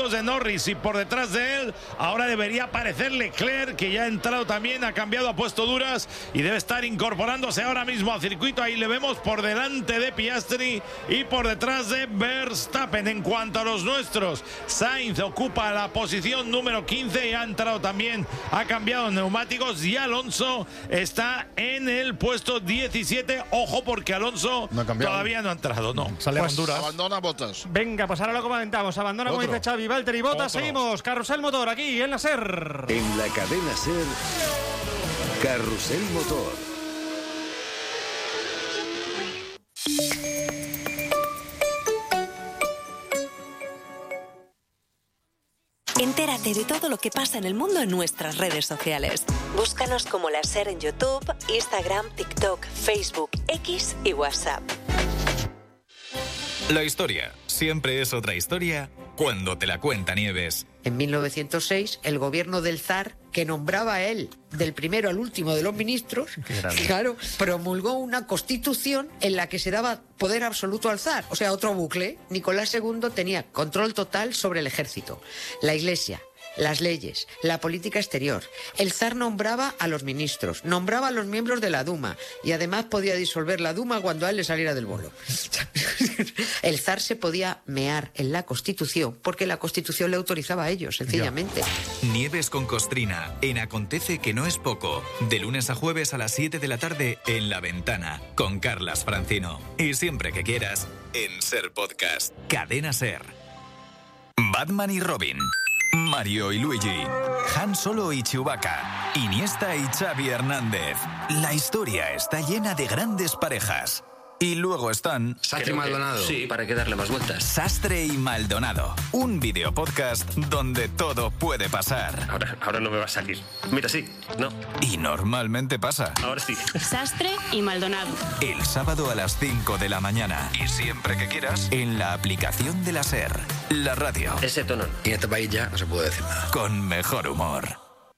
neumáticos de Norris y por detrás de él ahora debería aparecer Leclerc, que ya ha entrado también, ha cambiado, ha puesto duras y debe estar incorporándose ahora mismo al circuito. Ahí le vemos por delante de Piastri y por detrás de Verstappen. En cuanto a los nuestros, Sainz ocupa la posición número 15 y ha entrado también, ha cambiado neumáticos, y Alonso está en el puesto 17. Ojo, porque Alonso todavía no ha entrado, no. Sale Pues Honduras. abandona Bottas. Venga, pues ahora lo comentamos. Abandona, como dice Xavi, Valtteri Bottas. Seguimos. Carrusel Motor aquí en la SER. En la cadena SER, Carrusel Motor. Entérate de todo lo que pasa en el mundo en nuestras redes sociales. Búscanos como la SER en YouTube, Instagram, TikTok, Facebook, X y WhatsApp. La historia siempre es otra historia cuando te la cuenta Nieves. En 1906, el gobierno del zar, que nombraba a él del primero al último de los ministros, claro, promulgó una constitución en la que se daba poder absoluto al zar. O sea, otro bucle. Nicolás II tenía control total sobre el ejército, la iglesia, las leyes, la política exterior. El zar nombraba a los ministros, nombraba a los miembros de la Duma y además podía disolver la Duma cuando a él le saliera del bolo. El zar se podía mear en la Constitución porque la Constitución le autorizaba a ellos, sencillamente. Nieves con Costrina en Acontece que no es poco. De lunes a jueves a las 7 de la tarde en La Ventana con Carlas Francino. Y siempre que quieras en SER Podcast. Cadena SER. Batman y Robin. Mario y Luigi, Han Solo y Chewbacca, Iniesta y Xavi Hernández. La historia está llena de grandes parejas. Y luego están... Sastre y Maldonado. Sí, para que darle más vueltas. Sastre y Maldonado, un videopodcast donde todo puede pasar. Ahora no me va a salir. Mira, sí, no. Y normalmente pasa. Ahora sí. Sastre y Maldonado. El sábado a las 5 de la mañana. Y siempre que quieras, en la aplicación de la SER. La radio. Ese tono. Y en este país ya no se puede decir nada. Con mejor humor.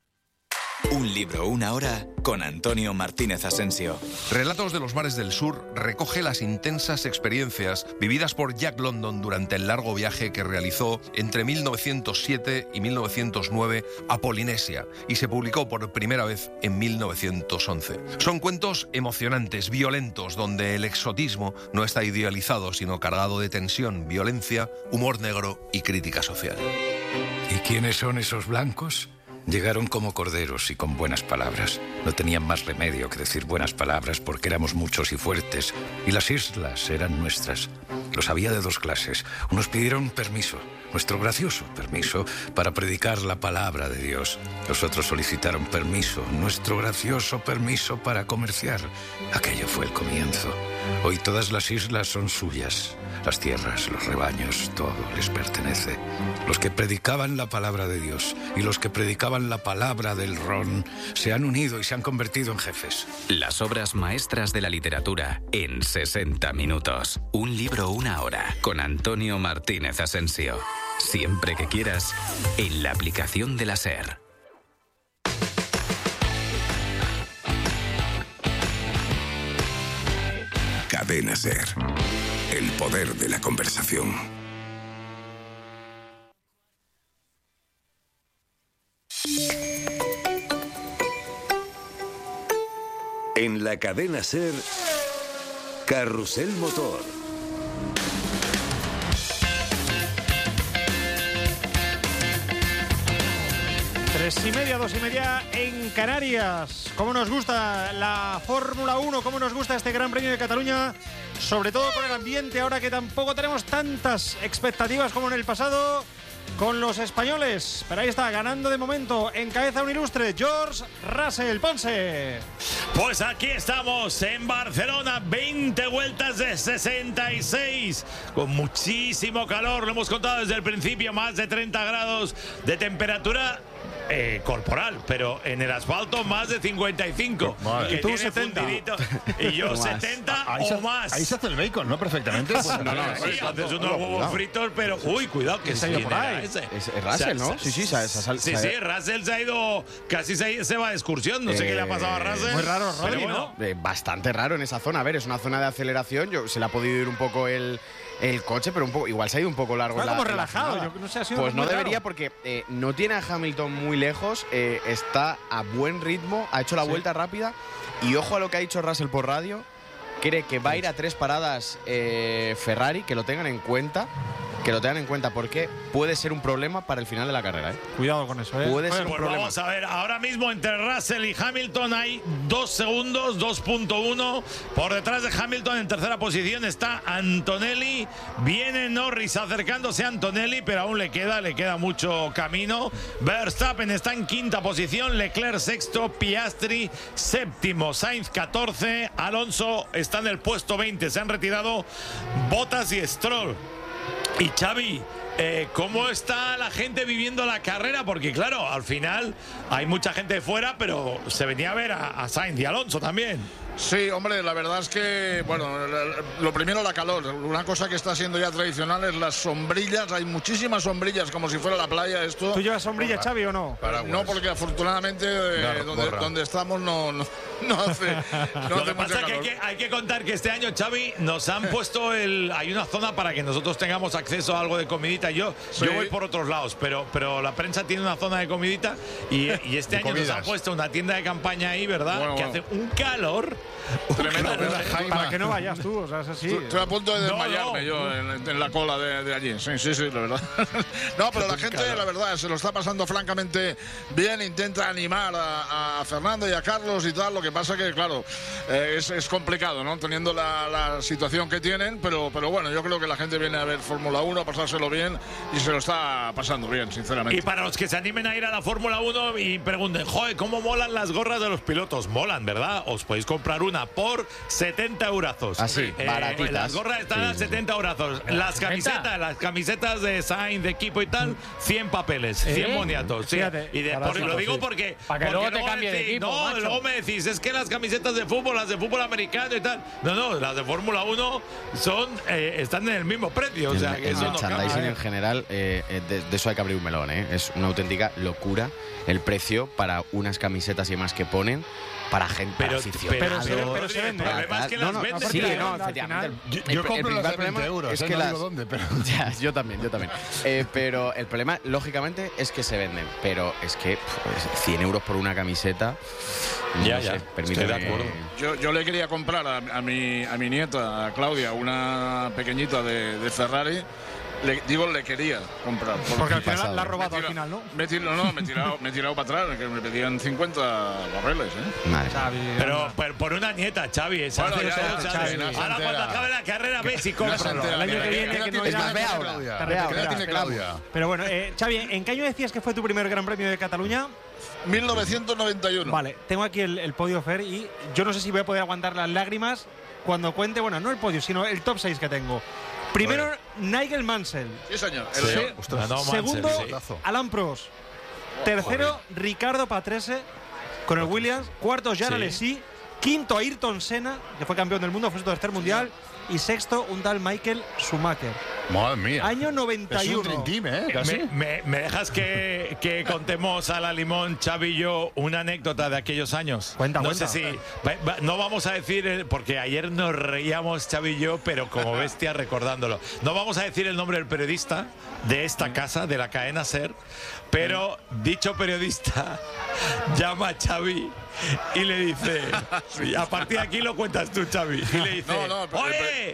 Un libro, una hora, con Antonio Martínez Asensio. Relatos de los mares del sur recoge las intensas experiencias vividas por Jack London durante el largo viaje que realizó entre 1907 y 1909 a Polinesia y se publicó por primera vez en 1911. Son cuentos emocionantes, violentos, donde el exotismo no está idealizado, sino cargado de tensión, violencia, humor negro y crítica social. ¿Y quiénes son esos blancos? Llegaron como corderos y con buenas palabras. No tenían más remedio que decir buenas palabras porque éramos muchos y fuertes, y las islas eran nuestras. Los había de dos clases. Unos pidieron permiso, nuestro gracioso permiso, para predicar la palabra de Dios. Los otros solicitaron permiso, nuestro gracioso permiso para comerciar. Aquello fue el comienzo. Hoy todas las islas son suyas. Las tierras, los rebaños, todo les pertenece. Los que predicaban la palabra de Dios y los que predicaban la palabra del ron se han unido y se han convertido en jefes. Las obras maestras de la literatura en 60 minutos. Un libro, una hora, con Antonio Martínez Asensio. Siempre que quieras, en la aplicación de la SER. Cadena SER. El poder de la conversación. En la cadena SER, Carrusel Motor. Tres y media, 2:30 en Canarias. ¿Cómo nos gusta la Fórmula 1? ¿Cómo nos gusta este Gran Premio de Cataluña? Sobre todo con el ambiente, ahora que tampoco tenemos tantas expectativas como en el pasado con los españoles. Pero ahí está, ganando de momento, encabeza un ilustre, George Russell. Ponce. Pues aquí estamos en Barcelona, 20 vueltas de 66, con muchísimo calor, lo hemos contado desde el principio, más de 30 grados de temperatura corporal, pero en el asfalto más de 55. Y tú 70. Y yo 70 o más. Ahí se hace el bacon, ¿no? Perfectamente. Pues, sí, haces unos huevos fritos, pero uy, cuidado, que se ha ido por ahí. Es Russell, ¿no? Sí, Russell se ha ido, casi se va de excursión, no sé qué le ha pasado a Russell. Muy raro, Rodri, ¿no? Bastante raro en esa zona. A ver, es una zona de aceleración, se le ha podido ir un poco el el coche, pero un poco, igual se ha ido un poco largo. Está como relajado, yo no sé, ha sido pues no muy debería raro. porque no tiene a Hamilton muy lejos, está a buen ritmo, ha hecho la vuelta rápida y ojo a lo que ha dicho Russell por radio, cree que va a ir a 3 paradas Ferrari, que lo tengan en cuenta. Que lo tengan en cuenta porque puede ser un problema para el final de la carrera. Cuidado con eso. Puede ser un problema. Vamos a ver, ahora mismo entre Russell y Hamilton hay 2 segundos, 2.1. Por detrás de Hamilton en tercera posición está Antonelli. Viene Norris acercándose a Antonelli, pero aún le queda mucho camino. Verstappen está en quinta posición, Leclerc sexto, Piastri séptimo, Sainz 14, Alonso está en el puesto 20. Se han retirado Bottas y Stroll. Y Xavi, ¿cómo está la gente viviendo la carrera? Porque claro, al final hay mucha gente de fuera, pero se venía a ver a Sainz y Alonso también. Sí, hombre, la verdad es que, bueno, lo primero la calor. Una cosa que está siendo ya tradicional es las sombrillas. Hay muchísimas sombrillas, como si fuera la playa esto. ¿Tú llevas sombrilla, Xavi, o no? No, porque afortunadamente donde estamos no hace Lo que pasa mucha es que hay que contar que este año, Xavi, nos han puesto hay una zona para que nosotros tengamos acceso a algo de comidita. Yo voy por otros lados, pero la prensa tiene una zona de comidita y este año nos han puesto una tienda de campaña ahí, ¿verdad? Que hace un calor. Tremendo. Para que no vayas tú, o sea, es así. Estoy a punto de desmayarme yo en la cola de allí. Sí, la verdad. No, pero la gente, la verdad, se lo está pasando francamente bien. Intenta animar a Fernando y a Carlos y tal. Lo que pasa que, claro, es complicado, ¿no? Teniendo la situación que tienen. Pero bueno, yo creo que la gente viene a ver Fórmula 1, a pasárselo bien y se lo está pasando bien, sinceramente. Y para los que se animen a ir a la Fórmula 1 y pregunten, joder, ¿cómo molan las gorras de los pilotos? Molan, ¿verdad? Os podéis comprar una por 70 eurazos. Así, baratitas. Las gorras están a 70 eurazos. Las camisetas de Sainz, de equipo y tal, 100 papeles, 100 moniatos. Sí. Lo digo porque... Para que luego te cambie de equipo, No, macho. luego me decís, es que las camisetas de fútbol, las de fútbol americano y tal... No, las de Fórmula 1 están en el mismo precio. O sea, que eso no merchandising cambia. en general, de eso hay que abrir un melón, ¿eh? Es una auténtica locura el precio para unas camisetas y demás que ponen para gente, para aficionados. Pero se vende. El problema es que las venden. Sí, efectivamente. Yo compro las de 20 problema euros, es que no digo dónde, pero... Ya, yo también. Pero el problema, lógicamente, es que se venden. Pero es que 100 euros por una camiseta... Ya, estoy de acuerdo. Yo le quería comprar a mi nieta, a Claudia, una pequeñita de Ferrari. Le quería comprar. Porque al final la ha robado al final, ¿no? Me he tirado para atrás, que me pedían 50 barriles, ¿eh? Pero por una nieta, Xavi. Ahora cuando acabe la carrera, ves y cómpralo. El año que viene que no irá. Ve ahora. Tiene Claudia. Pero bueno, Xavi, ¿en qué año decías que fue tu primer Gran Premio de Cataluña? 1991. Vale, tengo aquí el podio, Fer, y yo no sé si voy a poder aguantar las lágrimas cuando cuente, bueno, no el podio, sino el top 6 que tengo. Primero, Nigel Mansell. Sí, señor. Segundo, Alain Prost. Tercero, Ricardo Patrese con el Williams. Cuarto, Jean Alesi. Quinto, Ayrton Senna, que fue campeón del mundo, fue su tercer mundial. Y sexto, un tal Michael Schumacher. Madre mía. Año 91. Es un Dream Team, ¿eh? Casi. ¿Me dejas que contemos a la Limón, Xavi y yo, una anécdota de aquellos años? Cuenta. Sé si... No vamos a decir, porque ayer nos reíamos Xavi y yo, pero como bestia recordándolo. No vamos a decir el nombre del periodista de esta casa, de la cadena SER, pero dicho periodista llama a Xavi y le dice, a partir de aquí lo cuentas tú, Xavi, y le dice, ¡oye!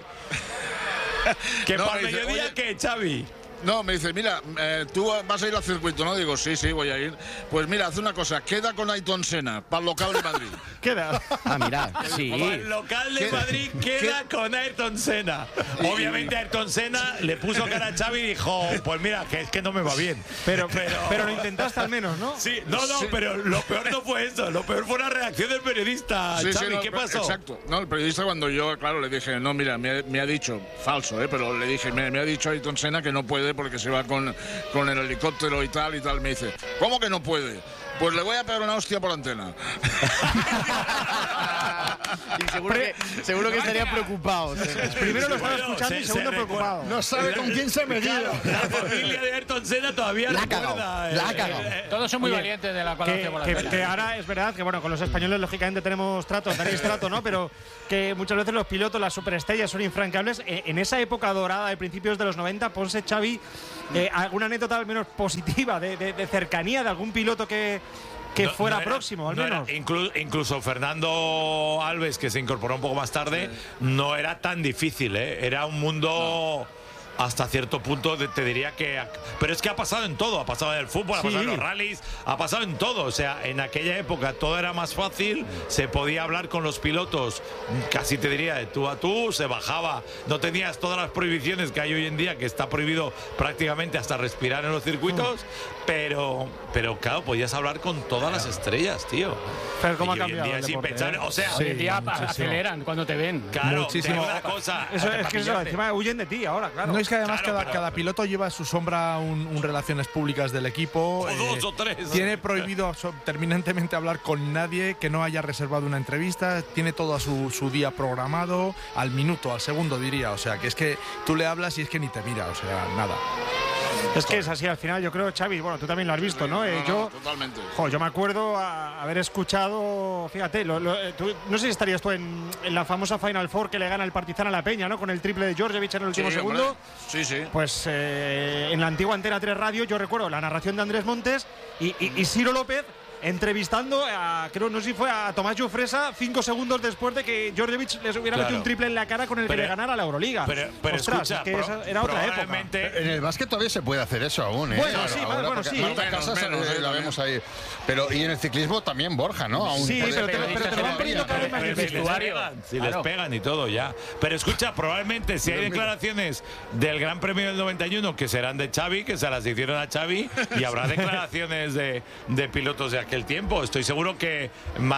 Que para mediodía, ¿qué, Xavi? No, me dice, mira, tú vas a ir al circuito, ¿no? Digo, sí, voy a ir. Pues mira, haz una cosa, queda con Ayrton Senna, para el local de Madrid. Queda. Mira, sí. Para el local de Madrid queda con Ayrton Senna. Obviamente Ayrton Senna le puso cara a Xavi y dijo, pues mira, que es que no me va bien. Pero lo intentaste al menos, ¿no? Sí, pero lo peor no fue eso. Lo peor fue la reacción del periodista. Xavi, ¿qué pasó? Exacto. No, el periodista cuando yo, claro, le dije, no, mira, me ha dicho, falso, pero le dije, me ha dicho Ayrton Senna que no puede porque se va con el helicóptero y tal. Me dice, ¿cómo que no puede? Pues le voy a pegar una hostia por antena. Y seguro que estaría preocupado. Primero lo estaba escuchando y segundo preocupado. No sabe con quién se ha metido. La familia de Ayrton Senna todavía la recuerda. La ha cagado. Todos son muy valientes de la colaboración por la que ahora es verdad que, bueno, con los españoles lógicamente tenemos tenéis trato, ¿no? Pero que muchas veces los pilotos, las superestrellas son infranqueables. En esa época dorada de principios de los 90, Ponce, Xavi, alguna anécdota al menos positiva de cercanía de algún piloto que fuera próximo, al menos. Incluso Fernando Alves, que se incorporó un poco más tarde, no era tan difícil, ¿eh? Era un mundo hasta cierto punto, te diría que... Pero es que ha pasado en todo, ha pasado en el fútbol, ha pasado en los rallies, ha pasado en todo. O sea, en aquella época todo era más fácil, se podía hablar con los pilotos, casi te diría de tú a tú, se bajaba, no tenías todas las prohibiciones que hay hoy en día, que está prohibido prácticamente hasta respirar en los circuitos, pero claro, podías hablar con todas las estrellas, tío. Pero cómo ha y hoy en cambiado día el sin deporte, pensar, o sea, hoy en día aceleran cuando te ven. Claro, muchísimo. una cosa, Eso es que encima huyen de ti ahora, claro. No, es que además Claro, cada piloto lleva a su sombra un relaciones públicas del equipo. O dos o tres. Tiene prohibido terminantemente hablar con nadie que no haya reservado una entrevista. Tiene todo a su día programado, al minuto, al segundo diría. O sea, que es que tú le hablas y es que ni te mira, o sea, nada. Es que es así al final, yo creo, Xavi, bueno, tú también lo has visto, ¿no? Totalmente. Yo me acuerdo haber escuchado, fíjate, no sé si estarías tú en la famosa Final Four que le gana el Partizan a la Peña, ¿no? Con el triple de Djordjevic en el último segundo. Hombre. Sí. Pues en la antigua Antena 3 Radio yo recuerdo la narración de Andrés Montes y Ciro López entrevistando creo, no sé si fue a Tomás Jofresa 5 segundos después de que Djordjevic les hubiera metido un triple en la cara con el que le ganara la Euroliga. Pero ostras, escucha, es que esa era otra época. En el básquet todavía se puede hacer eso aún, ¿eh? Bueno, sí, bueno, sí. Marta Casas la vemos ahí. Pero y en el ciclismo también Borja, ¿no? Aún sí, pero te lo van poniendo cada vez más difícil. Si les pegan y todo ya. Pero escucha, probablemente si hay declaraciones del Gran Premio del 91 que serán de Xavi, que se las hicieron a Xavi, y habrá declaraciones de pilotos de aquel tiempo. Estoy seguro que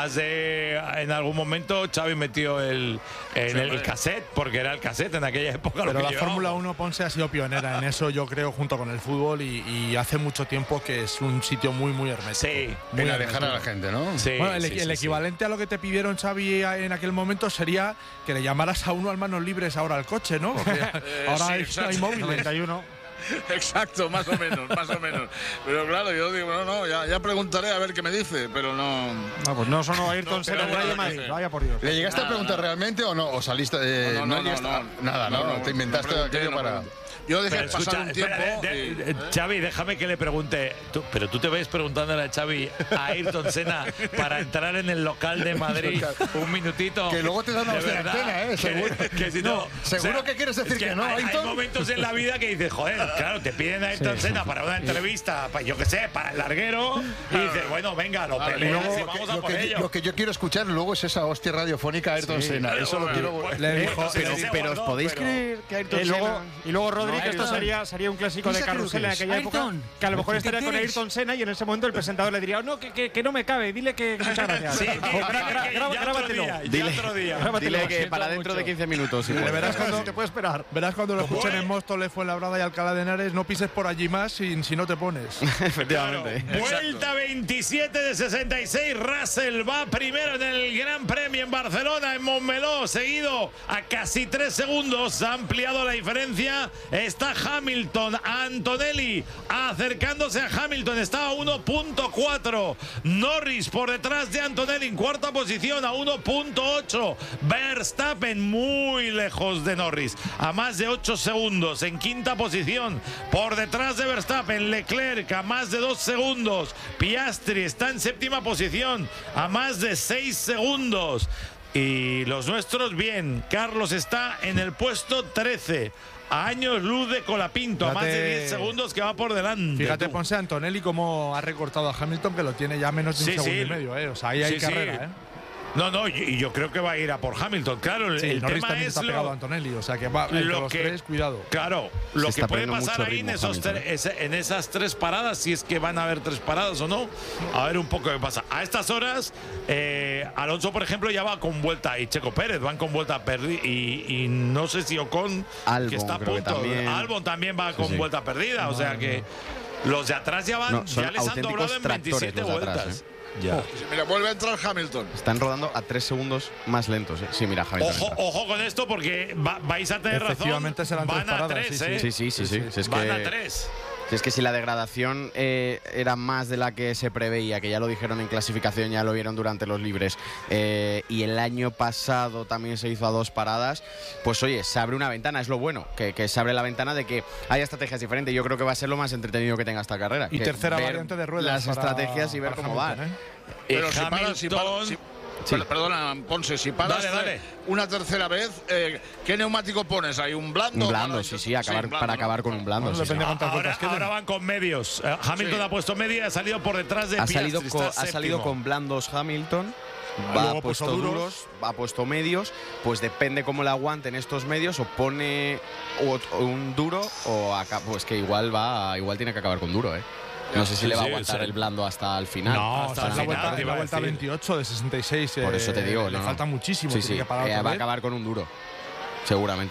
en algún momento Xavi metió el cassette, porque era el cassette en aquella época. Pero la Fórmula 1, Ponce, ha sido pionera en eso, yo creo, junto con el fútbol, y hace mucho tiempo que es un sitio muy, muy hermético. Sí. Muy alejar a la gente, ¿no? Sí, bueno, el equivalente a lo que te pidieron, Xavi, en aquel momento sería que le llamaras a uno al manos libres ahora al coche, ¿no? Porque ahora hay móviles. 91. Exacto, más o menos. Pero claro, yo digo, ya preguntaré a ver qué me dice, pero no. No, pues no sonó Ayrton Senna en Radio Madrid, vaya por Dios. ¿Le llegaste a preguntar realmente o no? ¿O saliste de.? No, te inventaste aquello para. Yo dejé pasar un tiempo. Xavi, déjame que le pregunte. Pero tú te ves preguntándole a Xavi a Ayrton Senna para entrar en el local de Madrid un minutito. Que luego te dan una antena, ¿eh? Seguro. Seguro que quieres decir que no, Ayrton. Hay momentos en la vida que dices, joder, claro, te piden a Ayrton Senna para una entrevista, yo qué sé, para el larguero, y dices, bueno, venga, lo peleas y vamos a por ello. Lo que yo quiero escuchar luego es esa hostia radiofónica a Ayrton Senna. Eso lo quiero. Pero os podéis creer que Ayrton Senna. Y luego Rodri, que esto sería un clásico de carrusel en aquella época, que a lo mejor estaría con Ayrton Senna y en ese momento el presentador le diría, no, que no me cabe, dile que muchas gracias. Grábatelo. Dile que para dentro de 15 minutos. Verás cuando te puede esperar. Verás cuando lo escuchen en Móstoles, Fuenlabrada y Alcalá de Henares, no pises por allí más si no te pones. Efectivamente. Vuelta 27 de 66. Russell va primero en el Gran Premio en Barcelona, en Montmeló, seguido a casi 3 segundos. Ha ampliado la diferencia. Está Hamilton, Antonelli acercándose a Hamilton, está a 1.4. Norris por detrás de Antonelli en cuarta posición a 1.8. Verstappen muy lejos de Norris, a más de 8 segundos en quinta posición. Por detrás de Verstappen, Leclerc a más de 2 segundos. Piastri está en séptima posición a más de 6 segundos. Y los nuestros bien. Carlos está en el puesto 13. A años luz de Colapinto, a más de 10 segundos que va por delante. Fíjate, Ponce, Antonelli cómo ha recortado a Hamilton, que lo tiene ya menos de un segundo y medio, ¿eh? O sea, ahí hay carrera, ¿eh? No, y yo creo que va a ir a por Hamilton. Claro, el Norris tema también es está pegado a Antonelli, o sea que va entre los tres, cuidado. Claro, lo que puede pasar ahí en esas 3 paradas, si es que van a haber 3 paradas o no, a ver un poco qué pasa. A estas horas, Alonso, por ejemplo, ya va con vuelta, y Checo Pérez van con vuelta perdida, y no sé si Ocon, Albon, que está a punto, Albon también va con vuelta perdida, o sea que los de atrás ya les han doblado en 27 vueltas. Ya. Mira, vuelve a entrar Hamilton. Están rodando a 3 segundos más lentos. Sí, mira, Hamilton. Ojo con esto porque vais a tener razón. Efectivamente serán van 3 paradas. A 3, Sí. Si es van que, a 3. Si es que si la degradación era más de la que se preveía, que ya lo dijeron en clasificación, ya lo vieron durante los libres, y el año pasado también se hizo a 2 paradas, pues oye, se abre una ventana, es lo bueno, que se abre la ventana de que haya estrategias diferentes. Yo creo que va a ser lo más entretenido que tenga esta carrera. Y tercera variante de ruedas. Las estrategias y ver cómo van. Pero perdona, Ponce, si paras una tercera vez, ¿qué neumático pones ahí? ¿Un blando? Un blando, para acabar con un blando. Ahora van con medios. Hamilton ha puesto media y ha salido por detrás de Piastri. Ha salido con blandos Hamilton. Ha puesto duros, ha puesto medios, pues depende cómo le aguanten estos medios, o pone un duro o pues que igual tiene que acabar con duro, No sé si le va a aguantar el blando hasta el final. No, hasta la vuelta 28 de 66. Por eso te digo, le falta muchísimo. Sí. Va a acabar con un duro, seguramente.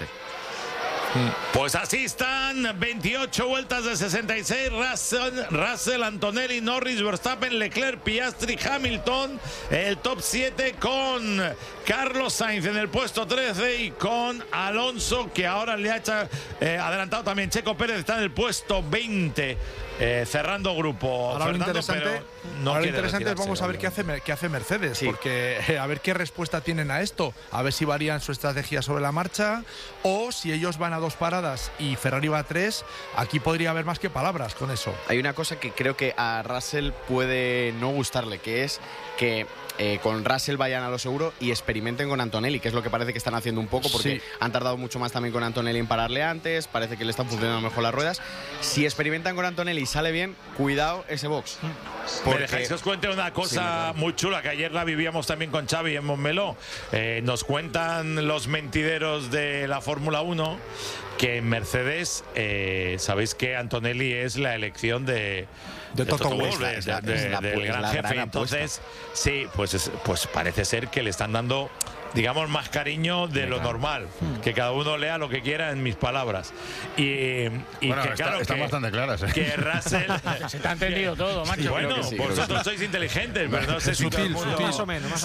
Pues así están, 28 vueltas de 66, Russell, Antonelli, Norris, Verstappen, Leclerc, Piastri, Hamilton, el top 7 con Carlos Sainz en el puesto 13 y con Alonso, que ahora le ha adelantado también. Checo Pérez está en el puesto 20. Cerrando grupo. Ahora Fernando, lo interesante es vamos a ver qué hace Mercedes, porque a ver qué respuesta tienen a esto, a ver si varían su estrategia sobre la marcha, o si ellos van a 2 paradas y Ferrari va a 3, aquí podría haber más que palabras con eso. Hay una cosa que creo que a Russell puede no gustarle, que es que con Russell vayan a lo seguro y experimenten con Antonelli, que es lo que parece que están haciendo un poco, porque han tardado mucho más también con Antonelli en pararle antes, parece que le están funcionando mejor las ruedas. Si experimentan con Antonelli y sale bien, cuidado ese box. Me dejáis que os cuente una cosa muy chula, que ayer la vivíamos también con Xavi en Montmeló. Nos cuentan los mentideros de la Fórmula 1 que en Mercedes, sabéis que Antonelli es la elección de Toto Wolff, del gran jefe. Entonces, sí, pues parece ser que le están dando, digamos, más cariño de lo normal. Que cada uno lea lo que quiera en mis palabras. Y bueno, que claro, están bastante claras. Que Russell... Se te ha entendido todo, macho. Bueno, vosotros sois inteligentes, pero no sé si sutil, más o menos.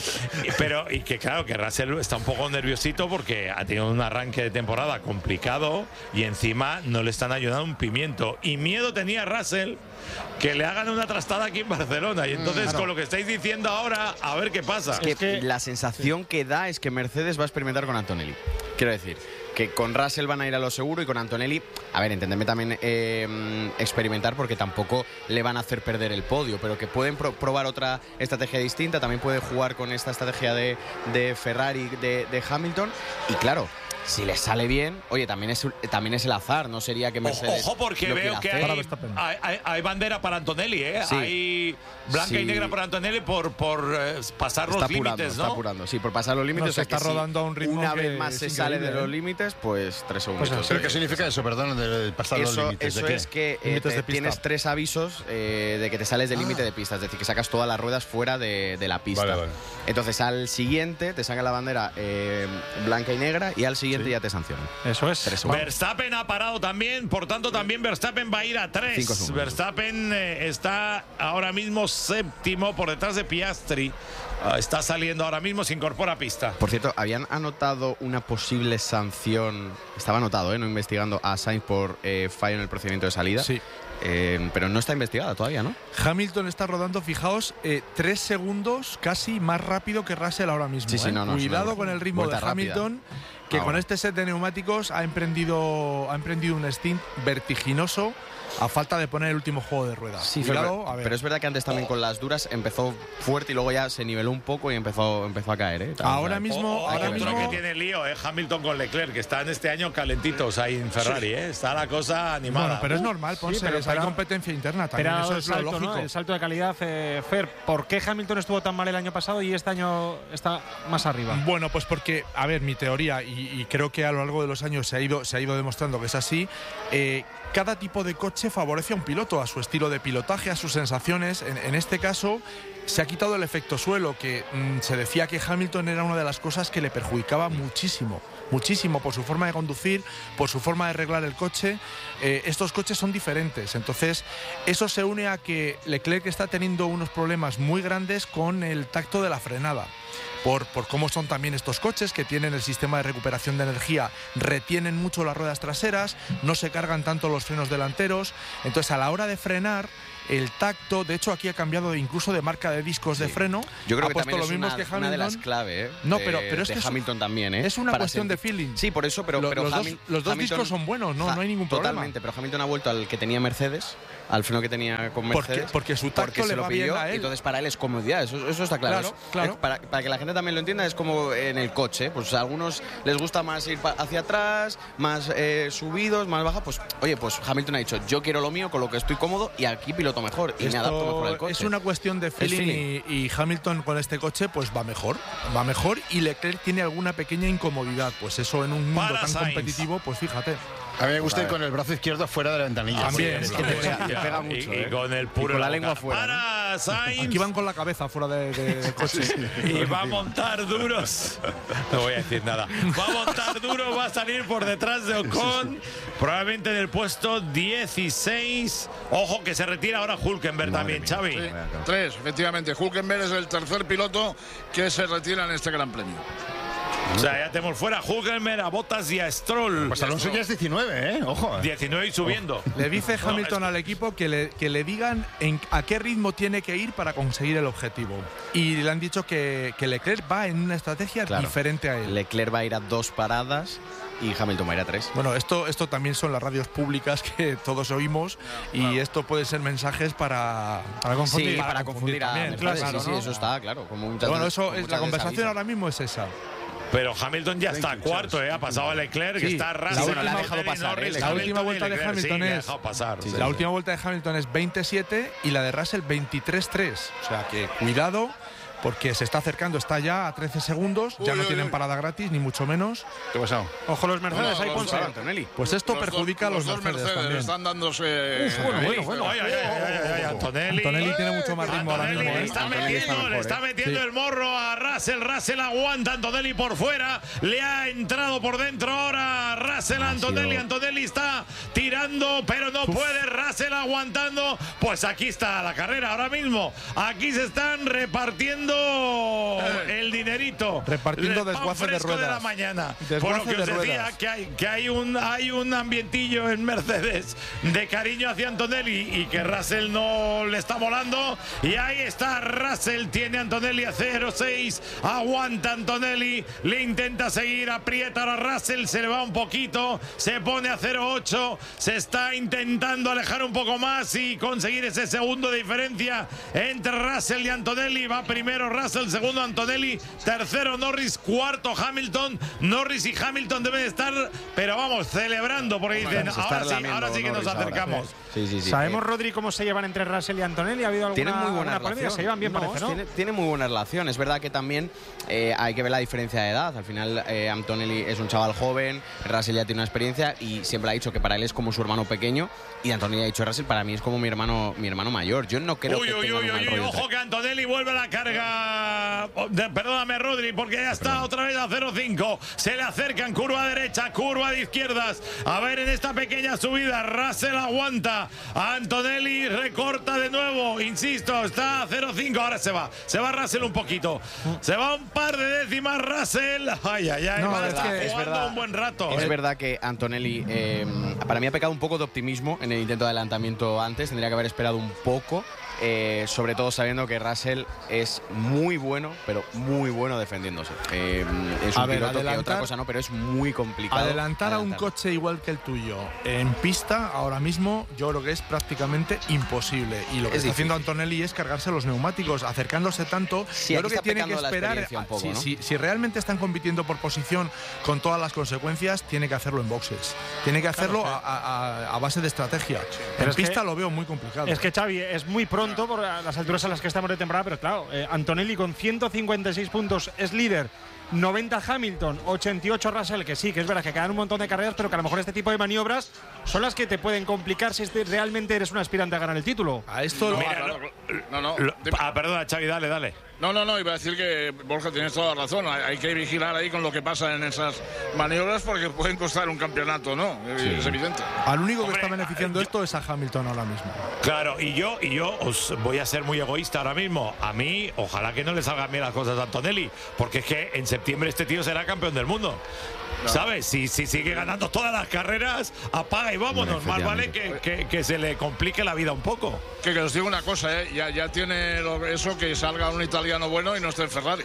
Pero, y que claro, que Russell está un poco nerviosito porque ha tenido un arranque de temporada complicado y encima no le están ayudando un pimiento. Y miedo tenía Russell que le hagan una trastada aquí en Barcelona. Y entonces, con lo que estáis diciendo ahora, a ver qué pasa. Es que la sensación que da es que Mercedes va a experimentar con Antonelli. Quiero decir, que con Russell van a ir a lo seguro y con Antonelli, a ver, entendedme también experimentar, porque tampoco le van a hacer perder el podio, pero que pueden probar otra estrategia distinta. También puede jugar con esta estrategia de Ferrari, de Hamilton. Y claro, si les sale bien, oye, también es el azar, no sería que Mercedes... Ojo, porque veo que hay bandera para Antonelli, Sí. Hay blanca y negra para Antonelli por pasar los límites, ¿no? Está apurando, sí, por pasar los límites. No, se está rodando a un ritmo una vez más se sale de los límites, pues 3 segundos. ¿Pero qué significa eso, perdón, de pasar los límites? Eso es que tienes 3 avisos de que te sales del límite de pista, es decir, que sacas todas las ruedas fuera de la pista. Vale. Entonces, al siguiente te saca la bandera blanca y negra, y al siguiente ya te sancionan. Eso es. Verstappen ha parado también, por tanto también Verstappen va a ir a 3. Verstappen está ahora mismo 7º por detrás de Piastri. Está saliendo ahora mismo, se incorpora a pista. Por cierto, habían anotado una posible sanción, estaba anotado, no investigando, a Sainz por fallo en el procedimiento de salida. Sí. Pero no está investigada todavía, ¿no? Hamilton está rodando, fijaos, 3 segundos casi más rápido que Russell ahora mismo. Cuidado con el ritmo de Hamilton, que con este set de neumáticos ha emprendido un stint vertiginoso a falta de poner el último juego de ruedas. Sí, cuidado, pero es verdad que antes también con las duras empezó fuerte y luego ya se niveló un poco y empezó a caer. Ahora mismo que tiene lío, Hamilton con Leclerc, que están este año calentitos ahí en Ferrari, Está la cosa animada. Bueno, pero es normal, Ponce, hay competencia interna también, eso es lo lógico. El salto de calidad, Fer, ¿por qué Hamilton estuvo tan mal el año pasado y este año está más arriba? Bueno, pues porque, a ver, mi teoría, y creo que a lo largo de los años se ha ido demostrando que es así, cada tipo de coche favorece a un piloto, a su estilo de pilotaje, a sus sensaciones. En este caso se ha quitado el efecto suelo, que se decía que Hamilton era una de las cosas que le perjudicaba muchísimo muchísimo por su forma de conducir, por su forma de arreglar el coche. Estos coches son diferentes, entonces eso se une a que Leclerc está teniendo unos problemas muy grandes con el tacto de la frenada. Por cómo son también estos coches, que tienen el sistema de recuperación de energía, retienen mucho las ruedas traseras, no se cargan tanto los frenos delanteros, entonces a la hora de frenar, el tacto, de hecho aquí ha cambiado incluso de marca de discos de freno. Yo creo ha que puesto también lo es mismo una, que Hamilton. una de las claves, no, pero es de que Hamilton también, es una para cuestión de feeling. Sí, por eso, pero los dos Hamilton, discos son buenos, no hay ningún problema. Totalmente, pero Hamilton ha vuelto al que tenía Mercedes, al freno que tenía con Mercedes. Porque su tacto le va bien a él. Entonces para él es comodidad, eso está claro. Claro. Para que la gente también lo entienda, es como en el coche, pues a algunos les gusta más ir hacia atrás, más subidos, más baja, pues oye, pues Hamilton ha dicho, yo quiero lo mío con lo que estoy cómodo y aquí piloto mejor y me adapto mejor al coche. Es una cuestión de feeling. Y Hamilton con este coche pues va mejor y Leclerc tiene alguna pequeña incomodidad, pues eso en un mundo tan competitivo, pues fíjate. A mí me gusta ir con el brazo izquierdo fuera de la ventanilla. También. Es que te pega mucho. Y con el puro. Y con la lengua fuera. Para Sainz. Aquí van con la cabeza fuera del coche. Y va a montar duros. No voy a decir nada. Va a montar duro, va a salir por detrás de Ocon. Probablemente en el puesto 16. Ojo que se retira ahora Hülkenberg también, Xavi. Sí, 3, efectivamente. Hülkenberg es el tercer piloto que se retira en este Gran Premio. O sea, ya tenemos fuera a Hülkenberg, a Bottas y a Stroll. Pues Alonso ya es 19, Ojo. 19 y subiendo. Le dice Hamilton al equipo que le digan a qué ritmo tiene que ir para conseguir el objetivo. Y le han dicho que Leclerc va en una estrategia diferente a él. Leclerc va a ir a 2 paradas y Hamilton va a ir a 3. Bueno, esto también son las radios públicas que todos oímos y esto puede ser mensajes para confundir. Sí, para confundir también. Claro, sí, eso está, claro. Bueno, eso es la conversación ahora mismo es esa. Pero Hamilton ya está cuarto, ha pasado a Leclerc, que está Russell. La ha dejado pasar. La última vuelta de Hamilton es. La última vuelta de Hamilton es 27 y la de Russell 23-3. O sea que cuidado, porque se está acercando, está ya a 13 segundos, ya no tienen parada gratis, ni mucho menos. ¿Qué ha pasado? Ojo los Mercedes, ahí Ponce. Pues esto perjudica a los Mercedes también. Están dándose. Bueno. Antonelli tiene mucho más ritmo ahora mismo. Le está metiendo el morro a Russell. Russell aguanta, Antonelli por fuera. Le ha entrado por dentro ahora Russell a Antonelli. Antonelli está tirando, pero no puede. Russell aguantando. Pues aquí está la carrera ahora mismo. Aquí se están repartiendo el dinerito. Repartiendo desguace de ruedas. De la mañana. Por lo que os decía que hay un ambientillo en Mercedes de cariño hacia Antonelli y que Russell no le está molando. Y ahí está Russell, tiene Antonelli a 0-6. Aguanta Antonelli, le intenta seguir, aprieta ahora Russell, se le va un poquito, se pone a 0-8, se está intentando alejar un poco más y conseguir ese segundo de diferencia entre Russell y Antonelli. Va primero Russell, segundo Antonelli, tercero Norris, cuarto Hamilton. Norris y Hamilton deben estar, pero vamos, celebrando porque dicen, ahora sí que nos acercamos. Sí. ¿Sabemos, Rodri, cómo se llevan entre Russell y Antonelli? ¿Ha habido alguna Tienen muy buena polémica? relación. Se llevan bien, parece, ¿no? Tiene muy buena relación. Es verdad que también hay que ver la diferencia de edad. Al final, Antonelli es un chaval joven, Russell ya tiene una experiencia y siempre ha dicho que para él es como su hermano pequeño. Y Antonelli ha dicho, Russell para mí es como mi hermano mayor. Yo no creo que tengan un mal rollo. Ojo que Antonelli vuelve a la carga. Perdóname, Rodri, porque ya está otra vez a 0-5. Se le acercan, curva derecha, curva de izquierdas. A ver, en esta pequeña subida, Russell aguanta. Antonelli recorta de nuevo. Insisto, está a 0-5. Ahora se va Russell un poquito. Se va un par de décimas Russell. Ay. No, es verdad, un buen rato. Es verdad que Antonelli, para mí ha pecado un poco de optimismo en el intento de adelantamiento antes. Tendría que haber esperado un poco. Sobre todo sabiendo que Russell es muy bueno, pero muy bueno defendiéndose. Es un piloto que otra cosa no, pero es muy complicado. Adelantar a un coche igual que el tuyo en pista ahora mismo yo creo que es prácticamente imposible. Y lo que está haciendo Antonelli es cargarse los neumáticos, acercándose tanto. Yo creo que tiene que esperar. Poco, ¿no? Si realmente están compitiendo por posición con todas las consecuencias, tiene que hacerlo en boxes. Tiene que hacerlo a base de estrategia. En pista lo veo muy complicado. Es que, Xavi, es muy pronto por las alturas a las que estamos de temporada, pero claro, Antonelli con 156 puntos es líder 90 Hamilton, 88 Russell, que sí, que es verdad que quedan un montón de carreras, pero que a lo mejor este tipo de maniobras son las que te pueden complicar si realmente eres un aspirante a ganar el título. A esto perdona, Xavi, dale. No, iba a decir que Borja tienes toda la razón. Hay que vigilar ahí con lo que pasa en esas maniobras porque pueden costar un campeonato, ¿no? Sí. Es evidente. Al único que está beneficiando esto es a Hamilton ahora mismo. Claro, y yo os voy a ser muy egoísta ahora mismo. A mí, ojalá que no le salgan bien las cosas a Antonelli, porque es que en septiembre este tío será campeón del mundo. No. ¿Sabes? Si sigue ganando todas las carreras, apaga y vámonos. Más vale que se le complique la vida un poco. Que os digo una cosa, ya tiene eso que salga un italiano bueno y no esté en Ferrari.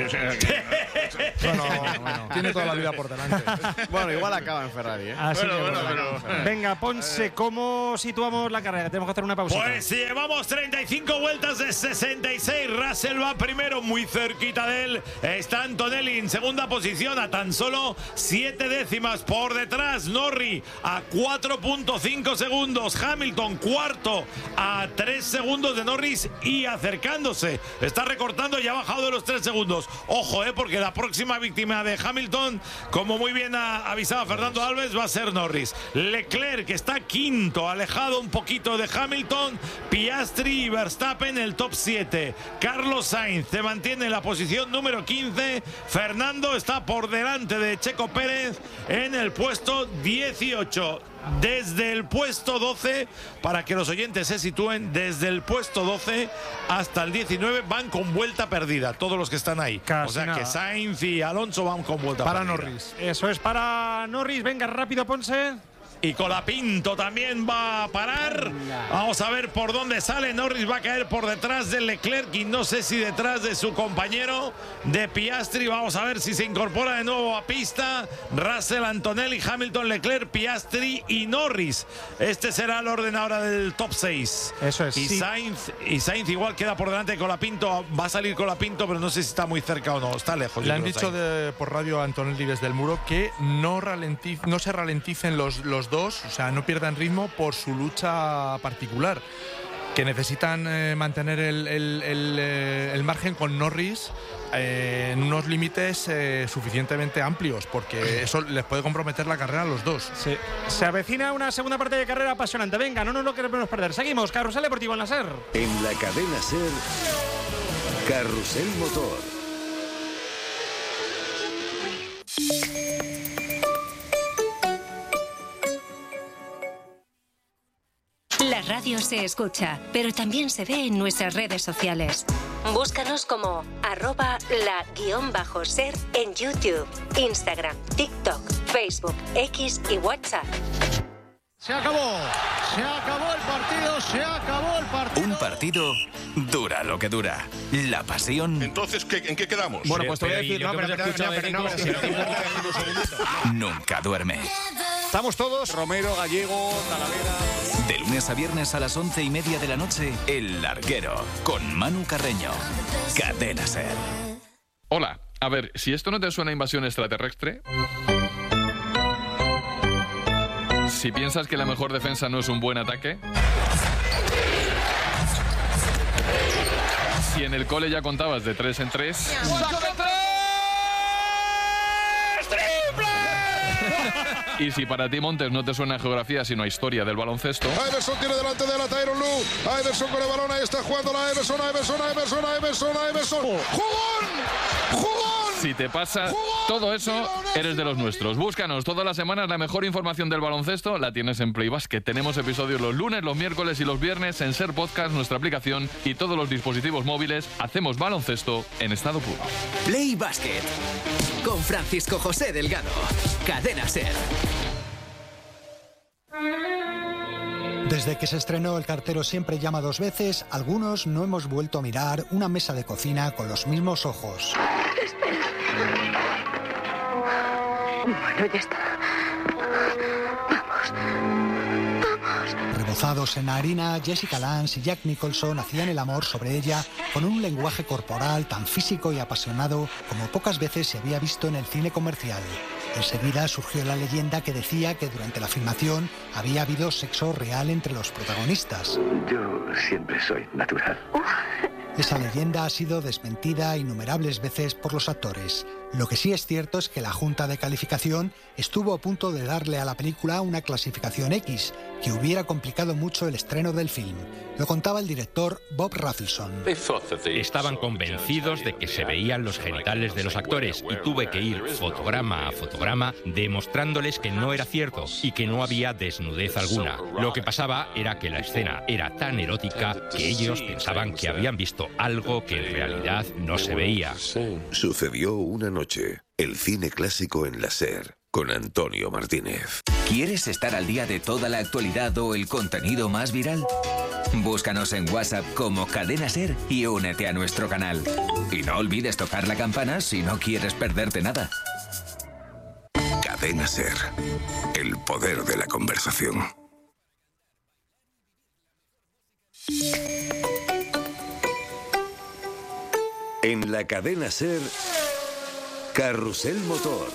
Bueno, tiene toda la vida por delante. Bueno, igual acaba en Ferrari, ¿eh? Así Venga, Ponce, ¿cómo situamos la carrera? Tenemos que hacer una pausa. Pues llevamos 35 vueltas de 66. Russell va primero, muy cerquita de él. Está Antonelli en segunda posición a tan solo 7 décimas por detrás. Norris a 4.5 segundos. Hamilton cuarto a 3 segundos de Norris y acercándose. Está recortando y ha bajado de los 3 segundos. Ojo, porque la próxima víctima de Hamilton, como muy bien ha avisado Fernando Alves, va a ser Norris. Leclerc, que está quinto, alejado un poquito de Hamilton. Piastri y Verstappen el top 7. Carlos Sainz se mantiene en la posición número 15. Fernando está por delante de Checo Pérez en el puesto 18. Desde el puesto 12, para que los oyentes se sitúen, desde el puesto 12 hasta el 19 van con vuelta perdida, todos los que están ahí. Casi o sea nada. Que Sainz y Alonso van con vuelta perdida. Para Norris. Eso es para Norris. Venga, rápido, Ponce. Y Colapinto también va a parar. Vamos a ver por dónde sale. Norris va a caer por detrás de Leclerc y no sé si detrás de su compañero de Piastri. Vamos a ver si se incorpora de nuevo a pista. Russell, Antonelli, Hamilton, Leclerc, Piastri y Norris. Este será el orden ahora del top 6. Eso es. Y Sainz igual queda por delante de Colapinto. Va a salir Colapinto, pero no sé si está muy cerca o no. Está lejos. Le han dicho por radio a Antonelli desde el muro que no se ralenticen los dos, o sea, no pierdan ritmo por su lucha particular, que necesitan mantener el margen con Norris en unos límites suficientemente amplios, porque eso les puede comprometer la carrera a los dos. Sí. Se avecina una segunda parte de carrera apasionante. Venga, no nos lo queremos perder. Seguimos, Carrusel Deportivo en la SER. En la cadena SER, Carrusel Motor. La radio se escucha, pero también se ve en nuestras redes sociales. Búscanos como @la_ser en YouTube, Instagram, TikTok, Facebook, X y WhatsApp. Se acabó el partido. Un partido dura lo que dura. La pasión. Entonces, ¿en qué quedamos? Bueno, pues te voy a decir, Nunca duerme. Estamos todos. Romero, Gallego, Talavera. De lunes a viernes a las 11:30 de la noche, El Larguero, con Manu Carreño. Cadena SER. Hola, a ver, si esto no te suena a invasión extraterrestre... Si piensas que la mejor defensa no es un buen ataque... Si en el cole ya contabas de 3 en 3... Y si para ti, Montes, no te suena a geografía sino a historia del baloncesto... Iverson tiene delante de la Tyronn Lue. Iverson con el balón, ahí está jugando la Iverson. ¡Jugón! Si te pasa todo eso, eres de los nuestros. Búscanos todas las semanas, la mejor información del baloncesto la tienes en Play Basket. Tenemos episodios los lunes, los miércoles y los viernes en SER Podcast, nuestra aplicación y todos los dispositivos móviles. Hacemos baloncesto en estado puro. Play Basket con Francisco José Delgado. Cadena SER. Desde que se estrenó El cartero siempre llama 2 veces, algunos no hemos vuelto a mirar una mesa de cocina con los mismos ojos. Bueno, ya está. Vamos. Rebozados en la harina, Jessica Lange y Jack Nicholson hacían el amor sobre ella con un lenguaje corporal tan físico y apasionado como pocas veces se había visto en el cine comercial. Enseguida surgió la leyenda que decía que durante la filmación había habido sexo real entre los protagonistas. Yo siempre soy natural. Esa leyenda ha sido desmentida innumerables veces por los actores. Lo que sí es cierto es que la Junta de Calificación estuvo a punto de darle a la película una clasificación X, que hubiera complicado mucho el estreno del film. Lo contaba el director Bob Rafelson. Estaban convencidos de que se veían los genitales de los actores y tuve que ir fotograma a fotograma demostrándoles que no era cierto y que no había desnudez alguna. Lo que pasaba era que la escena era tan erótica que ellos pensaban que habían visto algo que en realidad no se veía. Sucedió una noche. El cine clásico en la SER, con Antonio Martínez. ¿Quieres estar al día de toda la actualidad o el contenido más viral? Búscanos en WhatsApp como Cadena SER y únete a nuestro canal. Y no olvides tocar la campana si no quieres perderte nada. Cadena SER. El poder de la conversación. En la Cadena SER, Carrusel Motor.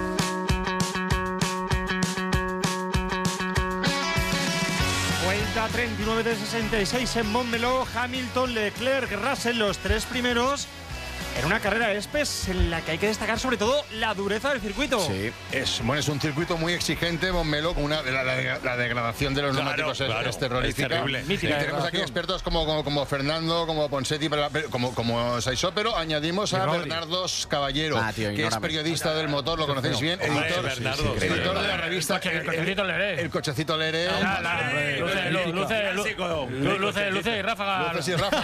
Vuelta 39 de 66 en Montmeló, Hamilton, Leclerc, Russell, los tres primeros. En una carrera Espes en la que hay que destacar sobre todo la dureza del circuito. Sí, es un circuito muy exigente, Montmeló, con la degradación de los neumáticos es terrorífica. Es terrible. Y tenemos aquí expertos como Fernando, como Ponseti, como Saisó, pero añadimos a Bernardo Caballero, que es periodista del motor, lo conocéis bien, editor de la revista El Cochecito Leré. Luce y ráfaga.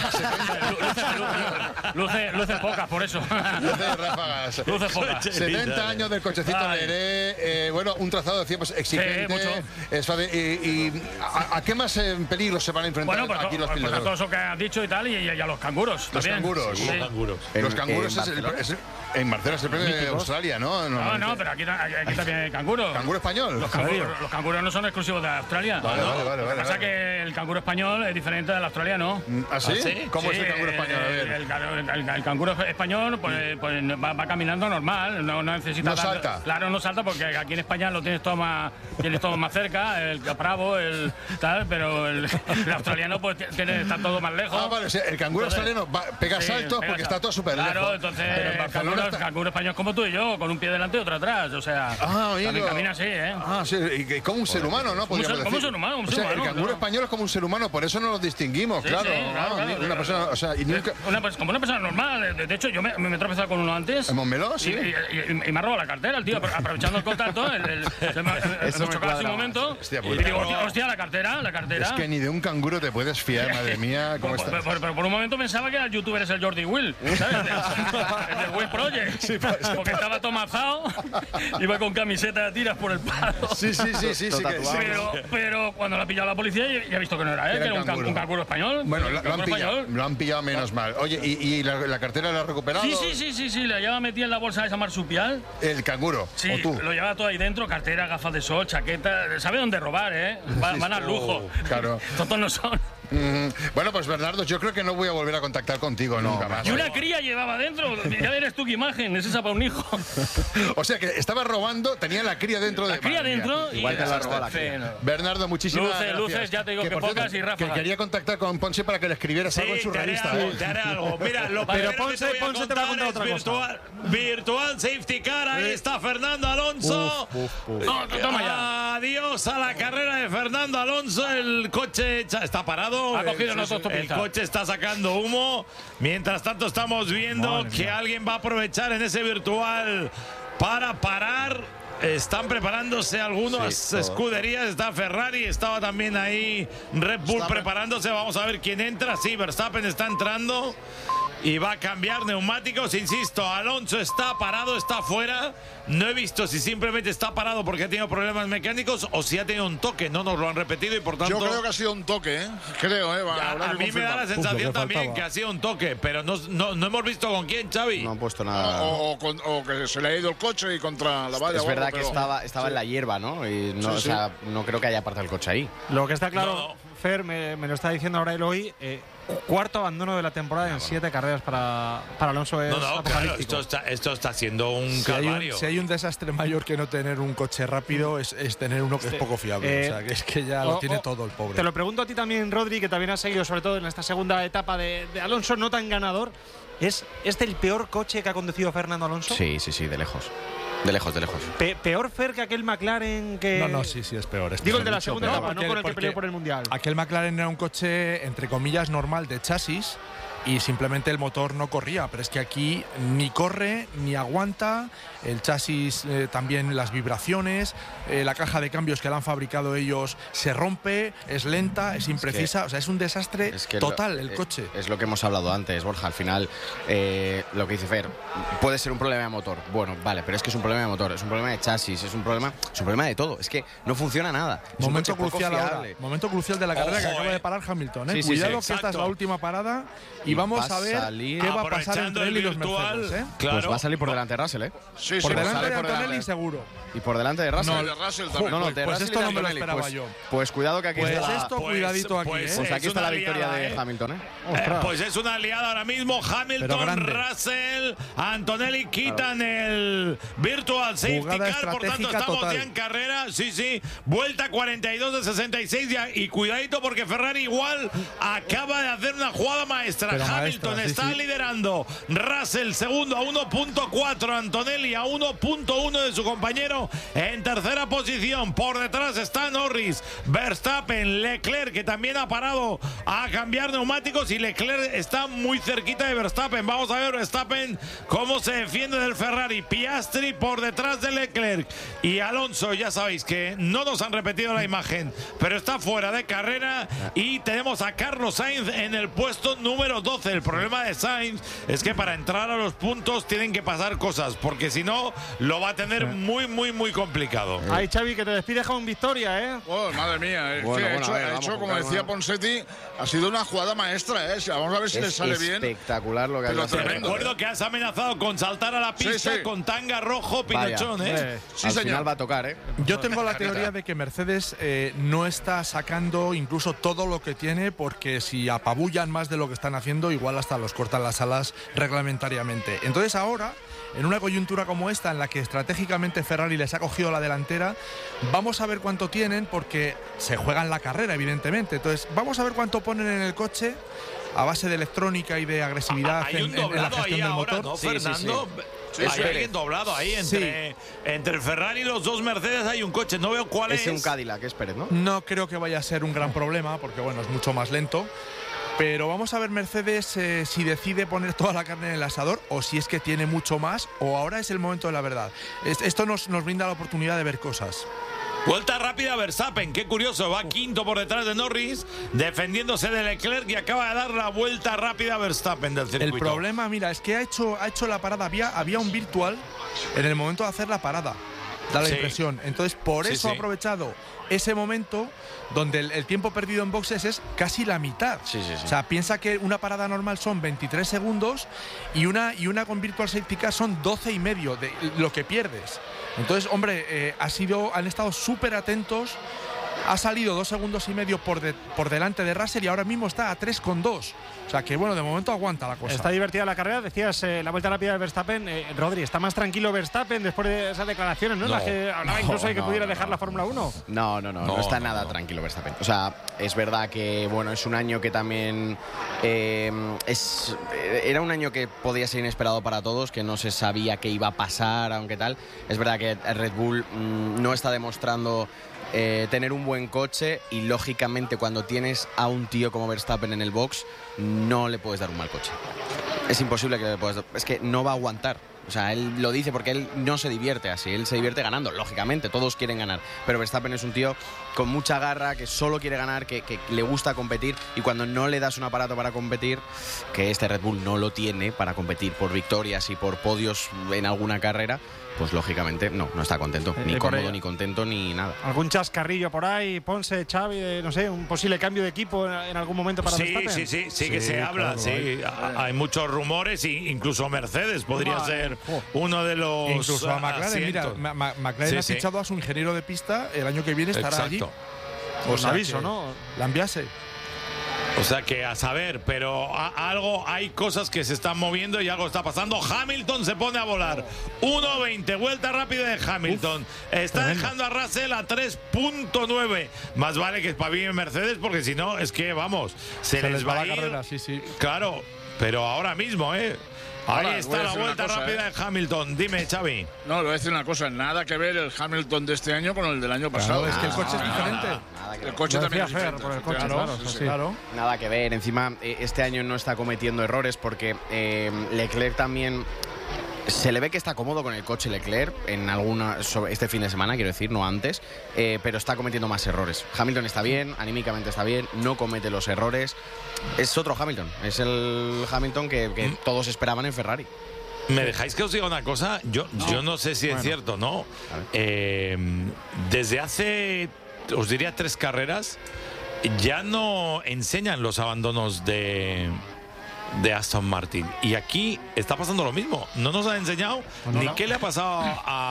Luce poca. Por eso. Luces ráfagas. Luces pocas. 70 años del Cochecito Leré. Bueno, un trazado de tiempos exigente. Es suave. ¿Y a qué más peligros se van a enfrentar aquí los pilotos? Pues a todo eso que has dicho y tal, y a los canguros. Los canguros. Sí. Los canguros en Barcelona es el premio de Australia, ¿no? No, pero aquí también hay canguros. ¿Canguro español? Los canguros no son exclusivos de Australia. Vale. Lo que pasa es que el canguro español es diferente del australiano. ¿Ah, sí? ¿Cómo es el canguro español? A ver. El canguro español pues va caminando normal, no necesita... No salta. Claro, no salta porque aquí en España lo tienes todo más cerca, el bravo, el tal, pero el australiano pues está todo más lejos. Ah, vale, o sea, el canguro australiano pega saltos porque está todo súper lejos. Claro, entonces el canguro español es como tú y yo, con un pie delante y otro atrás, o sea, camina así, ¿eh? Ah, sí, y como un ser humano, ¿no? Como un ser humano, el canguro español es como un ser humano, por eso no los distinguimos, claro. Una persona, o sea, y nunca... Como una persona normal, de hecho yo me he tropezado con uno antes. ¿En Montmeló? Sí. Y me ha robado la cartera el tío, aprovechando el contacto. Hemos chocado hace un momento. Hostia, y digo, hostia, la cartera. Es que ni de un canguro te puedes fiar, madre mía. ¿Cómo estás? Pero por un momento pensaba que el youtuber es el Jordi Will, ¿sabes? El del Will Project. Sí, porque estaba tomazado, iba con camiseta de tiras por el palo. Sí. Pero cuando la ha pillado la policía, ya he visto que no era él, que era un canguro español. Bueno, lo han pillado menos mal. Oye, ¿y la cartera la ha recuperado? Sí, la llevaba metida en la bolsa de esa marsupial. ¿El canguro? Sí, ¿O tú? Lo llevaba todo ahí dentro, cartera, gafas de sol, chaqueta. Sabe dónde robar, ¿eh? Van al lujo. Claro. Tontos no son. Bueno, pues Bernardo, yo creo que no voy a volver a contactar contigo nunca más. Y una cría llevaba dentro. Ya eres tú qué imagen, es esa para un hijo. O sea que estaba robando, tenía la cría dentro de... La cría dentro y... Igual te la robó la cría. Bernardo, muchísimas gracias. Luces, ya te digo que pocas y ráfagas. Que quería contactar con Ponce para que le escribieras algo en su revista. Te haré algo. Mira, lo pero Ponce te va a contar otra cosa. Virtual Safety Car, ahí está Fernando Alonso. Toma ya. Adiós a la carrera de Fernando Alonso. El coche está parado. Ha cogido el coche está sacando humo. Mientras tanto estamos viendo que alguien va a aprovechar en ese virtual para parar. Están preparándose algunas escuderías. Está Ferrari, estaba también ahí Red Bull preparándose. Vamos a ver quién entra. Sí, Verstappen está entrando y va a cambiar neumáticos. Insisto, Alonso está parado, está fuera. No he visto si simplemente está parado porque ha tenido problemas mecánicos o si ha tenido un toque. No nos lo han repetido y por tanto... Yo creo que ha sido un toque, ¿eh? Creo, ¿eh? A mí me da la sensación también que ha sido un toque, pero no hemos visto con quién, Xavi. No han puesto nada. O que se le ha ido el coche y contra la valla. Es verdad que estaba en la hierba, ¿no? Y no, no creo que haya apartado el coche ahí. Lo que está claro, Fer, me lo está diciendo ahora él hoy, cuarto abandono de la temporada en 7 carreras para Alonso. Es claro, esto está siendo un calvario. Si hay un desastre mayor que no tener un coche rápido, es tener uno que es poco fiable. O sea, que es que ya lo tiene todo el pobre. Te lo pregunto a ti también, Rodri, que también has seguido sobre todo en esta segunda etapa de Alonso, no tan ganador. ¿Es este el peor coche que ha conducido Fernando Alonso? Sí, de lejos. De lejos. ¿Peor, Fer, que aquel McLaren que...? No, sí, es peor. Digo el de la segunda etapa, no con el que peleó por el Mundial. Aquel McLaren era un coche, entre comillas, normal de chasis y simplemente el motor no corría. Pero es que aquí ni corre, ni aguanta, el chasis también las vibraciones, la caja de cambios que la han fabricado ellos se rompe, es lenta, es imprecisa, o sea, es un desastre total el coche. Es lo que hemos hablado antes, Borja, al final lo que dice Fer, puede ser un problema de motor, bueno, vale, pero es que es un problema de motor, es un problema de chasis, es un problema de todo, es que no funciona nada. Momento crucial ahora, momento crucial de la carrera que acaba de parar Hamilton, Sí, cuidado que esta es la última parada y vamos a ver qué va a pasar entre él y los Mercedes. Claro. Pues va a salir por delante de Russell, por delante de Antonelli seguro. Y por delante de Russell. No, de Russell también. No, de pues Russell esto no me lo esperaba yo. Pues cuidado que aquí está esto, cuidadito aquí. Pues aquí está la victoria de Hamilton, pues es una aliada ahora mismo. Hamilton, Russell, Antonelli quitan el Virtual Safety Car, por tanto estamos ya en carrera. Sí, vuelta 42 de 66 y cuidadito porque Ferrari igual acaba de hacer una jugada maestra. Hamilton está liderando, Russell segundo a 1.4, Antonelli a 1.1 de su compañero en tercera posición. Por detrás está Norris, Verstappen, Leclerc, que también ha parado a cambiar neumáticos, y Leclerc está muy cerquita de Verstappen. Vamos a ver Verstappen cómo se defiende del Ferrari. Piastri por detrás de Leclerc, y Alonso, ya sabéis que no nos han repetido la imagen, pero está fuera de carrera, y tenemos a Carlos Sainz en el puesto número 12. El problema de Sainz es que para entrar a los puntos tienen que pasar cosas, porque si no lo va a tener muy complicado. Ay, Xavi, que te despides con victoria, ¿eh? Oh, madre mía, ha hecho, como decía Ponseti, ha sido una jugada maestra, ¿eh? Vamos a ver si le sale bien. Espectacular lo que ha hecho. Te recuerdo que has amenazado con saltar a la pista con tanga rojo pinochón, ¿eh? Al final va a tocar, ¿eh? Yo tengo la teoría de que Mercedes no está sacando incluso todo lo que tiene, porque si apabullan más de lo que están haciendo, igual hasta los cortan las alas reglamentariamente. Entonces ahora, en una coyuntura como esta, en la que estratégicamente Ferrari les ha cogido la delantera, vamos a ver cuánto tienen, porque se juegan la carrera, evidentemente. Entonces, vamos a ver cuánto ponen en el coche a base de electrónica y de agresividad en la gestión del motor. ¿No, Fernando? Hay alguien doblado ahí entre el Ferrari y los dos Mercedes. Hay un coche, no veo cuál es. Es un Cadillac, es Pérez, ¿no? No creo que vaya a ser un gran problema, porque bueno, es mucho más lento. Pero vamos a ver Mercedes si decide poner toda la carne en el asador, o si es que tiene mucho más, o ahora es el momento de la verdad. Esto nos brinda la oportunidad de ver cosas. Vuelta rápida Verstappen, qué curioso, va quinto por detrás de Norris, defendiéndose de Leclerc, y acaba de dar la vuelta rápida a Verstappen del circuito. El problema, mira, es que ha hecho la parada, había un virtual en el momento de hacer la parada, da la impresión. Entonces, por eso ha aprovechado ese momento donde el tiempo perdido en boxes es casi la mitad. O sea, piensa que una parada normal son 23 segundos y una con Virtual Safety Car son 12 y medio de lo que pierdes. Entonces, hombre, han estado súper atentos. Ha salido 2 segundos y medio por delante de Russell, y ahora mismo está a 3,2. O sea que, bueno, de momento aguanta la cosa. Está divertida la carrera. Decías la vuelta rápida de Verstappen. Rodri, ¿está más tranquilo Verstappen después de esas declaraciones, no? Las que hablaba incluso de que pudiera dejar la Fórmula 1. No está nada tranquilo Verstappen. O sea, es verdad que, bueno, es un año que también era un año que podía ser inesperado para todos, que no se sabía qué iba a pasar, aunque tal. Es verdad que Red Bull no está demostrando tener un buen coche, y lógicamente cuando tienes a un tío como Verstappen en el box, no le puedes dar un mal coche. Es imposible que le puedas dar, es que no va a aguantar. O sea, él lo dice porque él no se divierte así, él se divierte ganando, lógicamente, todos quieren ganar, pero Verstappen es un tío con mucha garra, que solo quiere ganar, que le gusta competir, y cuando no le das un aparato para competir, que este Red Bull no lo tiene para competir por victorias y por podios en alguna carrera, pues lógicamente no está contento, ni cómodo, ni contento, ni nada. ¿Algún chascarrillo por ahí, Ponce, Xavi, no sé, un posible cambio de equipo en algún momento para Verstappen? Sí, que se habla, hay muchos rumores, incluso Mercedes podría ser uno de los incluso a McLaren, asientos. Mira, McLaren ha fichado a su ingeniero de pista, el año que viene estará allí. Os aviso, ¿no? La enviase. O sea que a saber, pero hay cosas que se están moviendo y algo está pasando. Hamilton se pone a volar. 1.20, vuelta rápida de Hamilton. Está dejando a Russell a 3.9. Más vale que espabile Mercedes, porque si no, es que vamos, se les va la a ir. carrera, sí. Claro, pero ahora mismo, Ahora, ahí está la vuelta rápida de Hamilton. Dime, Xavi. No, le voy a decir una cosa. Nada que ver el Hamilton de este año con el del año pasado. Es que el coche es diferente. El coche también es diferente. Por el coche, claro. Nada que ver. Encima, este año no está cometiendo errores porque Leclerc también... Se le ve que está cómodo con el coche Leclerc este fin de semana, quiero decir, no antes, pero está cometiendo más errores. Hamilton está bien, anímicamente está bien, no comete los errores. Es otro Hamilton, es el Hamilton que todos esperaban en Ferrari. ¿Me dejáis que os diga una cosa? Yo no sé si es cierto, ¿no? Desde hace, os diría, 3 carreras, ya no enseñan los abandonos de Aston Martin. Y aquí está pasando lo mismo. No nos han enseñado ni qué le ha pasado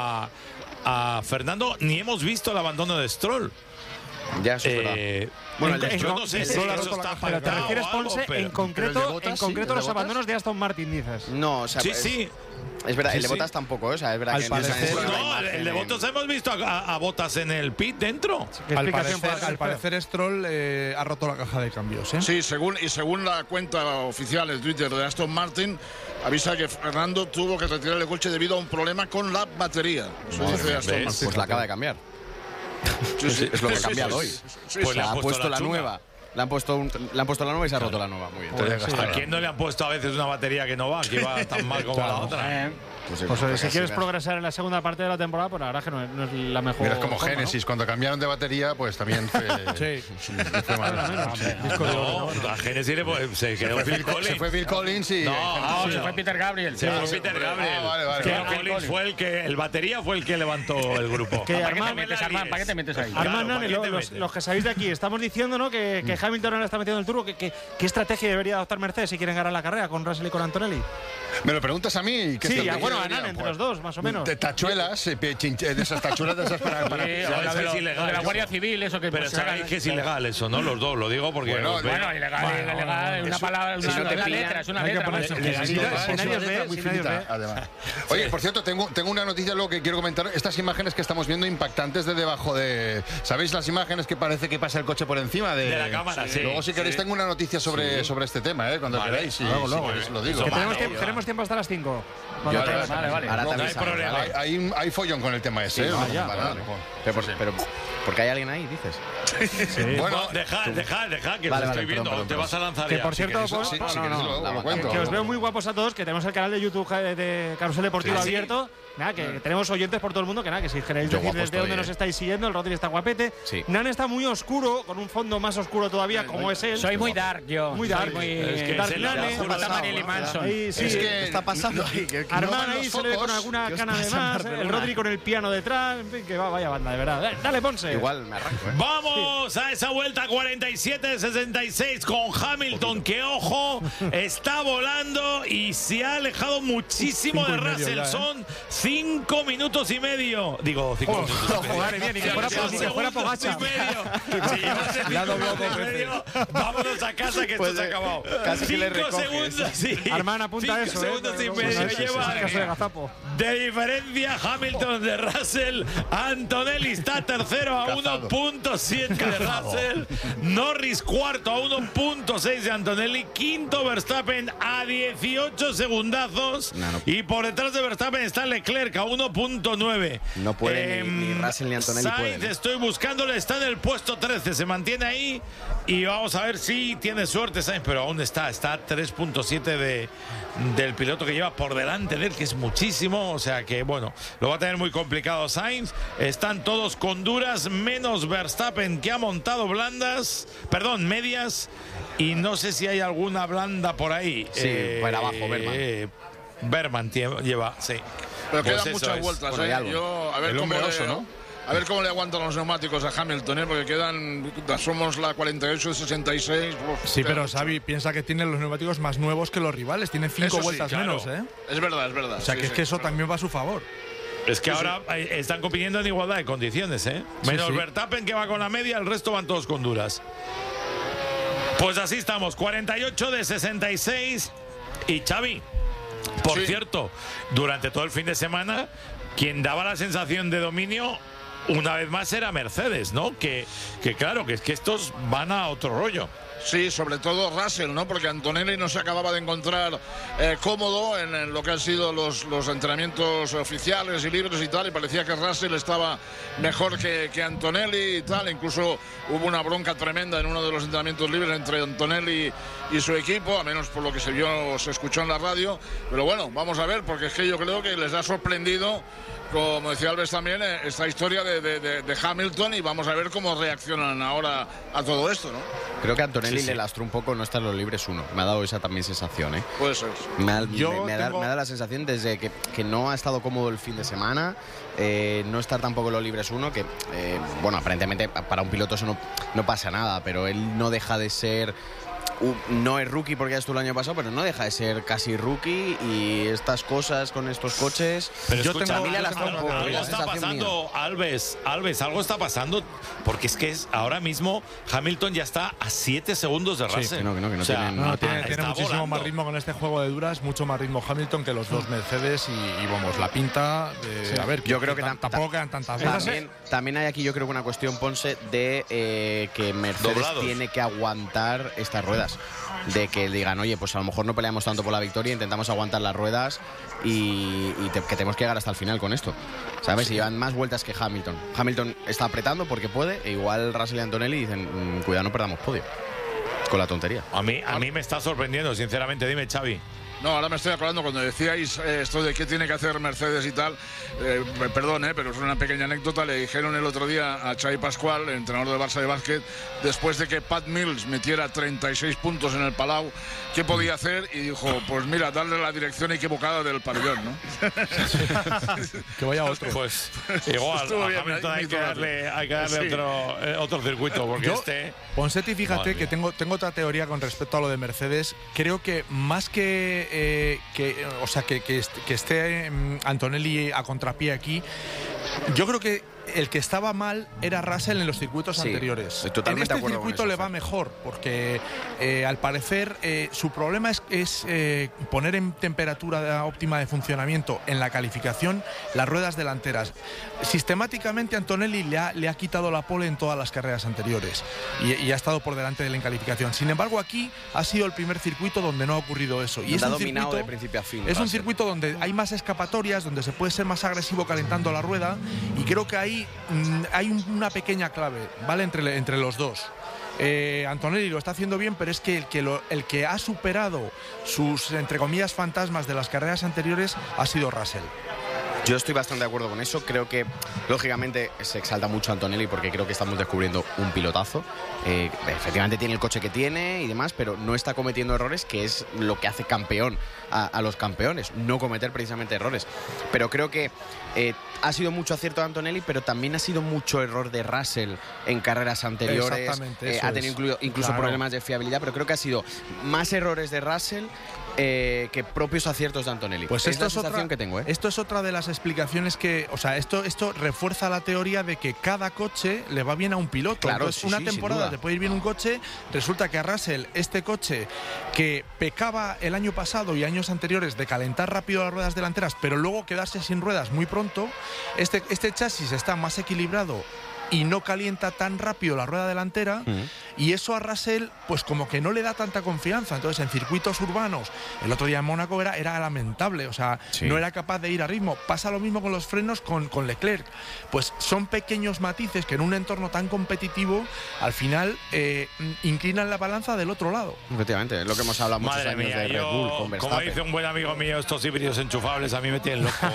a Fernando, ni hemos visto el abandono de Stroll. Ya, eso es verdad. Bueno, yo no sé si eso está pero te refieres, Ponce, en concreto los abandonos de Aston Martin, dices. No, o sea, sí. Es verdad, el de Bottas tampoco, o sea, es verdad que el de Bottas hemos visto a Bottas en el pit dentro. Al parecer Stroll ha roto la caja de cambios, ¿eh? Sí, según la cuenta oficial de Twitter de Aston Martin, avisa que Fernando tuvo que retirar el coche debido a un problema con la batería. Eso dice Aston Martin. Pues la acaba de cambiar. Es lo que ha cambiado hoy. Pues le ha puesto la nueva. Le han puesto la nueva y se ha roto la nueva. Muy bien. ¿A quién no le han puesto a veces una batería que no va, que va tan mal como la otra? Pues si quieres progresar en la segunda parte de la temporada, pues la verdad que no es la mejor. Mira, es como Génesis, cuando cambiaron de batería, pues también fue. fue mal. A Génesis se quedó Phil Collins. Se fue Phil Collins y. No, se fue Peter Gabriel. Se fue Peter Gabriel. Phil Collins fue el batería fue el que levantó el grupo. ¿Para qué te metes ahí? Armand, los que sabéis de aquí, estamos diciendo, ¿no? Que Hamilton ahora está metiendo el turbo. ¿Qué estrategia debería adoptar Mercedes si quieren ganar la carrera con Russell y con Antonelli? ¿Me lo preguntas a mí? Sí, bueno, ganan entre los dos, más o menos. De tachuelas, de esas tachuelas de esas para es ilegal. De la Guardia Civil, eso que. Pero sabéis que es ilegal eso, ¿no? Los dos, lo digo porque. Bueno, ilegal, una palabra, una letra, es una letra. Oye, por cierto, tengo una noticia luego que quiero comentar. Estas imágenes que estamos viendo impactantes de debajo de. ¿Sabéis las imágenes que parece que pasa el coche por encima de la cámara? Sí. Luego, si queréis, tengo una noticia sobre este tema, cuando queráis. Luego, lo digo. Tenemos tiempo hasta las 5. Vale. No hay problema. Hay follón con el tema ese. Pero porque hay alguien ahí, dices. Sí. Bueno, deja que lo estoy viendo. Te vas a lanzar. Que por cierto, que os veo muy guapos a todos, que tenemos el canal de YouTube de Carrusel Deportivo abierto. Nada, que tenemos oyentes por todo el mundo, que si queréis decir desde dónde nos estáis siguiendo, el Rodri está guapete. Nan está muy oscuro, con un fondo más oscuro todavía, como es él. Soy muy dark yo. Muy dark. Dark Nane. Es que está pasando ahí. Armand ahí se le ve con alguna cana de más. El Rodri con el piano detrás. En fin, que vaya banda, de verdad. Dale, Ponce. Igual me arranco. Vamos a esa vuelta 47-66 con Hamilton, que ojo, está volando y se ha alejado muchísimo de Russell. Son 5 minutos y medio. Digo, 5 minutos. Madre mía, ni que fuera Pogačar. Vámonos a casa, que esto se ha acabado. 5 segundos, sí. Armand, apunta eso. 5 segundos y medio lleva de diferencia Hamilton de Russell. Antonelli está tercero a 1.7 de Russell. Norris cuarto a 1.6 de Antonelli. Quinto Verstappen a 18 segundazos. Y por detrás de Verstappen está Leclerc a 1.9. No puede ni Russell ni Antonelli. Sainz, estoy buscándole, está en el puesto 13, se mantiene ahí y vamos a ver si tiene suerte Sainz, pero aún está a 3.7 del piloto que lleva por delante de él, que es muchísimo, o sea que bueno, lo va a tener muy complicado Sainz. Están todos con duras, menos Verstappen, que ha montado medias, y no sé si hay alguna blanda por ahí. Sí, para abajo, Berman lleva, sí. Pero pues quedan muchas vueltas, Yo, a ver cómo le aguantan los neumáticos a Hamilton, porque somos la 48-66. Sí, pero Xavi piensa que tiene los neumáticos más nuevos que los rivales, tiene 5 vueltas menos, Es verdad. O sea, que es que eso también va a su favor. Es que ahora están compitiendo en igualdad de condiciones, ¿eh? Menos Verstappen, que va con la media, el resto van todos con duras. Pues así estamos, 48 de 66. Y Xavi, por cierto, durante todo el fin de semana, quien daba la sensación de dominio, una vez más, era Mercedes, ¿no? Que claro, que es que estos van a otro rollo. Sí, sobre todo Russell, ¿no? Porque Antonelli no se acababa de encontrar cómodo en lo que han sido los entrenamientos oficiales y libres y tal, y parecía que Russell estaba mejor que Antonelli y tal. Incluso hubo una bronca tremenda en uno de los entrenamientos libres entre Antonelli y su equipo, a menos por lo que se escuchó en la radio. Pero bueno, vamos a ver, porque es que yo creo que les ha sorprendido, como decía Alves también, esta historia de Hamilton, y vamos a ver cómo reaccionan ahora a todo esto, ¿no? Creo que Antonelli le lastró un poco no estar en los libres 1. Me ha dado esa también sensación, ¿eh? Puede ser. Me ha dado la sensación desde que no ha estado cómodo el fin de semana, no estar tampoco en los libres 1, que, bueno, aparentemente para un piloto eso no pasa nada, pero él no deja de ser... No es rookie porque ya estuvo el año pasado, pero no deja de ser casi rookie, y estas cosas con estos coches. Pero yo escucha, algo está pasando, Alves, algo está pasando, porque es que ahora mismo Hamilton ya está a 7 segundos de Russell. Sí, tiene muchísimo más ritmo con este juego de duras, mucho más ritmo Hamilton que los dos Mercedes, y vamos, la pinta de, a ver, yo creo que tampoco quedan tantas dudas. También hay aquí, yo creo que una cuestión, Ponce, de que Mercedes tiene que aguantar estas ruedas. De que digan, oye, pues a lo mejor no peleamos tanto por la victoria, intentamos aguantar las ruedas y que tenemos que llegar hasta el final con esto, ¿sabes? Y llevan más vueltas que Hamilton. Hamilton está apretando porque puede, e igual Russell y Antonelli dicen, cuidado, no perdamos podio con la tontería. A mí me está sorprendiendo, sinceramente. Dime, Xavi. No, ahora me estoy acordando cuando decíais esto de qué tiene que hacer Mercedes y tal. Perdón, pero es una pequeña anécdota. Le dijeron el otro día a Xavi Pascual, el entrenador del Barça de básquet, después de que Pat Mills metiera 36 puntos en el Palau, ¿qué podía hacer? Y dijo, pues mira, darle la dirección equivocada del pabellón, ¿no? Que vaya otro. Pues igual, a Hamilton hay que darle otro circuito, porque Ponseti, fíjate que tengo otra teoría con respecto a lo de Mercedes. Creo que más que esté Antonelli a contrapié aquí, yo creo que el que estaba mal era Russell en los circuitos anteriores. En este circuito le va mejor, porque al parecer su problema es poner en temperatura óptima de funcionamiento en la calificación las ruedas delanteras. Sistemáticamente Antonelli le ha quitado la pole en todas las carreras anteriores y ha estado por delante de él en calificación. Sin embargo, aquí ha sido el primer circuito donde no ha ocurrido eso. Y es un dominado de principio a fin. Es un circuito donde hay más escapatorias, donde se puede ser más agresivo calentando la rueda, y creo que ahí hay una pequeña clave, ¿vale? Entre los dos. Antonelli lo está haciendo bien, pero es que el que ha superado sus, entre comillas, fantasmas de las carreras anteriores ha sido Russell. Yo estoy bastante de acuerdo con eso. Creo que, lógicamente, se exalta mucho Antonelli porque creo que estamos descubriendo un pilotazo. Efectivamente tiene el coche que tiene y demás, pero no está cometiendo errores, que es lo que hace campeón a los campeones, no cometer precisamente errores. Pero creo que ha sido mucho acierto de Antonelli, pero también ha sido mucho error de Russell en carreras anteriores. Exactamente, ha tenido incluso problemas de fiabilidad, pero creo que ha sido más errores de Russell que propios aciertos de Antonelli. Pues es la sensación que tengo. Esto es otra de las explicaciones que, o sea, esto refuerza la teoría de que cada coche le va bien a un piloto. Claro, entonces, una temporada te puede ir bien un coche, resulta que a Russell, este coche que pecaba el año pasado y años anteriores de calentar rápido las ruedas delanteras, pero luego quedarse sin ruedas muy pronto, este chasis está más equilibrado y no calienta tan rápido la rueda delantera, y eso a Russell pues como que no le da tanta confianza. Entonces en circuitos urbanos, el otro día en Mónaco era lamentable, o sea, no era capaz de ir a ritmo. Pasa lo mismo con los frenos con Leclerc. Pues son pequeños matices que en un entorno tan competitivo al final inclinan la balanza del otro lado. Efectivamente, es lo que hemos hablado muchos años de Red Bull con Verstappen. Como dice un buen amigo mío, estos híbridos enchufables a mí me tienen loco.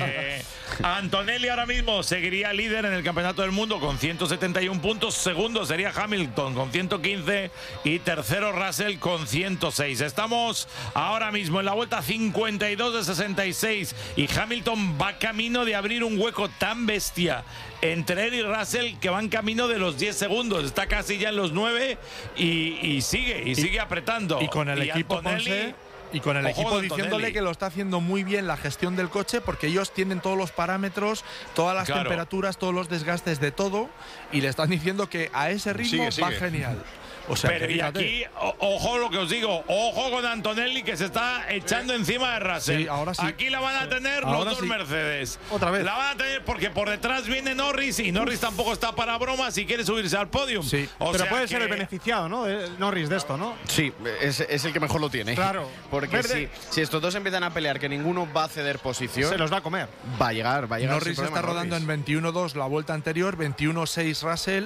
Antonelli ahora mismo seguiría líder en el Campeonato del Mundo con 171 puntos, segundo sería Hamilton con 115 y tercero Russell con 106. Estamos ahora mismo en la vuelta 52 de 66 y Hamilton va camino de abrir un hueco tan bestia entre él y Russell que van camino de los 10 segundos. Está casi ya en los 9 y sigue apretando. Y con el equipo Antonelli, Y con el Ojo equipo con diciéndole Antonelli. que lo está haciendo muy bien la gestión del coche, porque ellos tienen todos los parámetros, todas las Claro. temperaturas, todos los desgastes de todo, y le están diciendo que a ese ritmo va genial. O sea, pero que y fíjate. aquí, ojo lo que os digo, ojo con Antonelli que se está echando encima de Russell. Sí, ahora sí. Aquí la van a tener Ahora los dos sí. Mercedes. Otra vez. La van a tener porque por detrás viene Norris y Norris tampoco está para bromas y quiere subirse al podium. Sí. O Pero sea puede ser que- el beneficiado, ¿no? De Norris de esto, ¿no? Sí, es el que mejor lo tiene. Claro. Porque Verde. si estos dos empiezan a pelear, que ninguno va a ceder posición, Se los va a comer. va a llegar. Norris sin está problema, rodando Norris. en 21.2 la vuelta anterior, 21.6 Russell,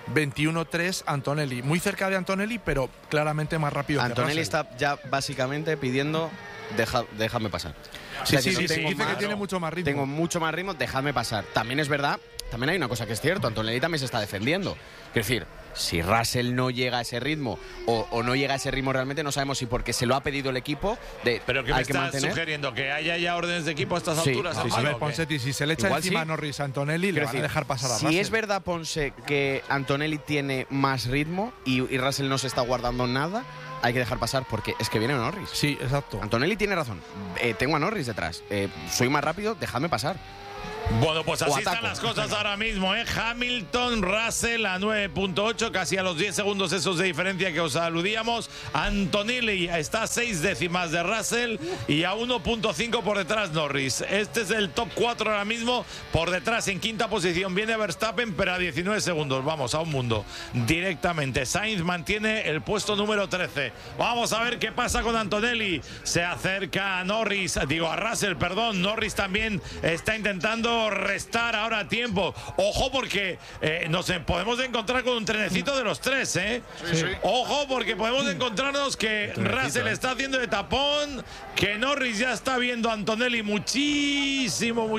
21.3 Antonelli. Muy cerca de Antonelli, pero claramente más rápido Antonelli que Russell. está ya básicamente pidiendo déjame pasar. Sí, O sea, sí, que sí, no tengo dice que más- tiene mucho más ritmo. Tengo mucho más ritmo, dejadme pasar. También es verdad, también hay una cosa que es cierto, Antonelli también se está defendiendo. Es decir, si Russell no llega a ese ritmo o no llega a ese ritmo realmente, no sabemos si porque se lo ha pedido el equipo Pero que me hay que estás mantener. sugiriendo que haya ya órdenes de equipo a estas Sí, alturas. sí, hermano, A ver, ¿o qué? Ponseti, si se le echa Igual encima sí. a Norris a Antonelli, le Quiero van a decir, dejar pasar a si Russell. es verdad, Ponce, que Antonelli tiene más ritmo y Russell no se está guardando nada, hay que dejar pasar porque es que viene Norris. Sí, exacto. Antonelli tiene razón. Tengo a Norris detrás. Soy más rápido, déjame pasar. Bueno, pues así O están ataco. las cosas ahora mismo, ¿eh? Hamilton, Russell a 9.8, casi a los 10 segundos esos de diferencia que os aludíamos. Antonelli está a 6 décimas de Russell y a 1.5 por detrás Norris. Este es el top 4 ahora mismo. Por detrás, en quinta posición, viene Verstappen, pero a 19 segundos. Vamos, a un mundo. Directamente. Sainz mantiene el puesto número 13. Vamos a ver qué pasa con Antonelli. Se acerca a Norris, digo a Russell, perdón. Norris también está intentando restar ahora tiempo. Ojo porque nos podemos encontrar con un trenecito de los tres, ¿eh? Sí. Ojo porque podemos encontrarnos que Russell está haciendo de tapón, que Norris ya está viendo a Antonelli muchísimo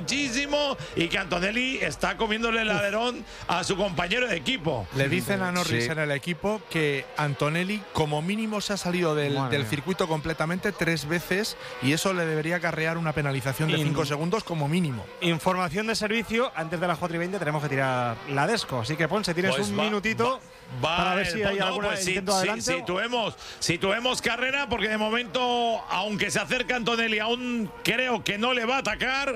y que Antonelli está comiéndole el alerón a su compañero de equipo. Le dicen a Norris Sí. en el equipo que Antonelli como mínimo se ha salido del circuito completamente 3 veces y eso le debería acarrear una penalización de 5 segundos como mínimo. Información de servicio, antes de las 4:20 tenemos que tirar la Desco. Así que Ponce, tienes Pues un va- minutito para ver si hay no, algún pues intento adelante. situemos carrera porque de momento, aunque se acerca Antonelli, aún creo que no le va a atacar.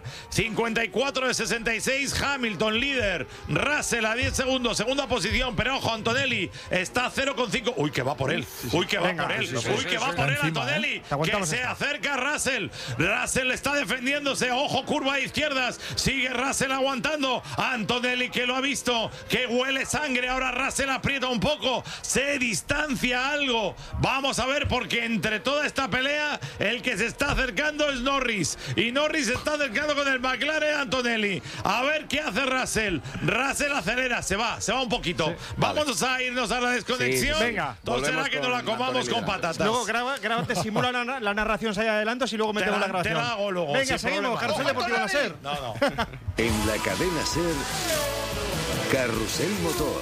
54 de 66, Hamilton líder, Russell a 10 segundos, segunda posición, pero ojo, Antonelli está a 0,5. Uy, que va por él. Uy, que va Venga, por él. sí, Uy, que va por él, encima, Antonelli. Te aguantamos Que se esta. acerca Russell. Russell está defendiéndose. Ojo, curva a izquierdas. Sigue Russell aguantando. Antonelli que lo ha visto, que huele sangre. Ahora Russell aprieta un poco. Se distancia algo. Vamos a ver porque entre toda esta pelea el que se está acercando es Norris. Y Norris se está acercando con el McLaren Antonelli. A ver qué hace Russell. Russell acelera. Se va un poquito. Vamos a irnos a la desconexión. Sí, venga. Entonces será Volvemos que nos la con comamos Antonelli con Landa. patatas. Luego grábate, simula la narración, se hay adelantos y luego metemos la te grabación. la hago luego, Venga, sin seguimos. problema. Carrusel Deportivo Láser. No. En la cadena SER, Carrusel Motor.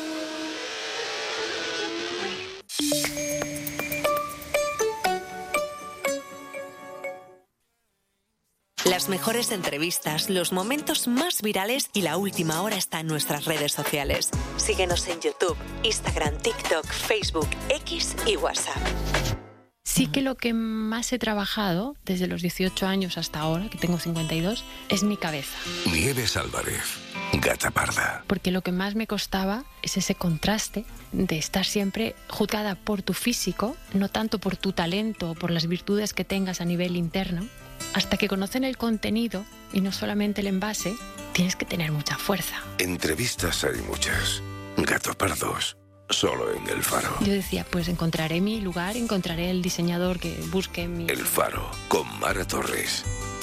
Las mejores entrevistas, los momentos más virales y la última hora está en nuestras redes sociales. Síguenos en YouTube, Instagram, TikTok, Facebook, X y WhatsApp. Sí que lo que más he trabajado desde los 18 años hasta ahora, que tengo 52, es mi cabeza. Nieves Álvarez, Gata Parda. Porque lo que más me costaba es ese contraste de estar siempre juzgada por tu físico, no tanto por tu talento o por las virtudes que tengas a nivel interno. Hasta que conocen el contenido y no solamente el envase, tienes que tener mucha fuerza. Entrevistas hay muchas. Gato Pardos, solo en El Faro. Yo decía, pues encontraré mi lugar, encontraré el diseñador que busque mi... El Faro, con Mara Torres.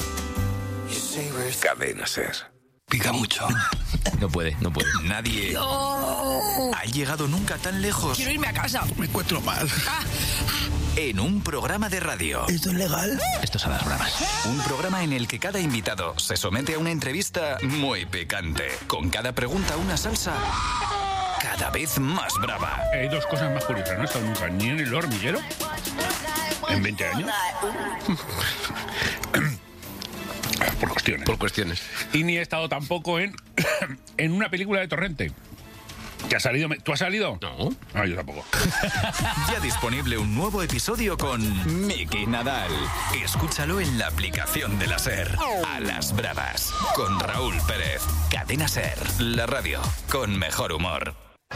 Cadena SER. Pica mucho. No puede. Nadie ha llegado nunca tan lejos. Quiero irme a casa. Me encuentro mal. En un programa de radio. ¿Esto es legal? Esto es a las bravas. Un programa en el que cada invitado se somete a una entrevista muy picante. Con cada pregunta una salsa cada vez más brava. Hay dos cosas más curiosas, no he estado nunca ni en el hormiguero en 20 años. Por cuestiones. Y ni he estado tampoco en una película de Torrente. ¿Que ha salido? ¿Tú has salido? No. No, yo tampoco. Ya disponible un nuevo episodio con Miki Nadal. Escúchalo en la aplicación de la SER. A las bravas. Con Raúl Pérez. Cadena SER. La radio con mejor humor.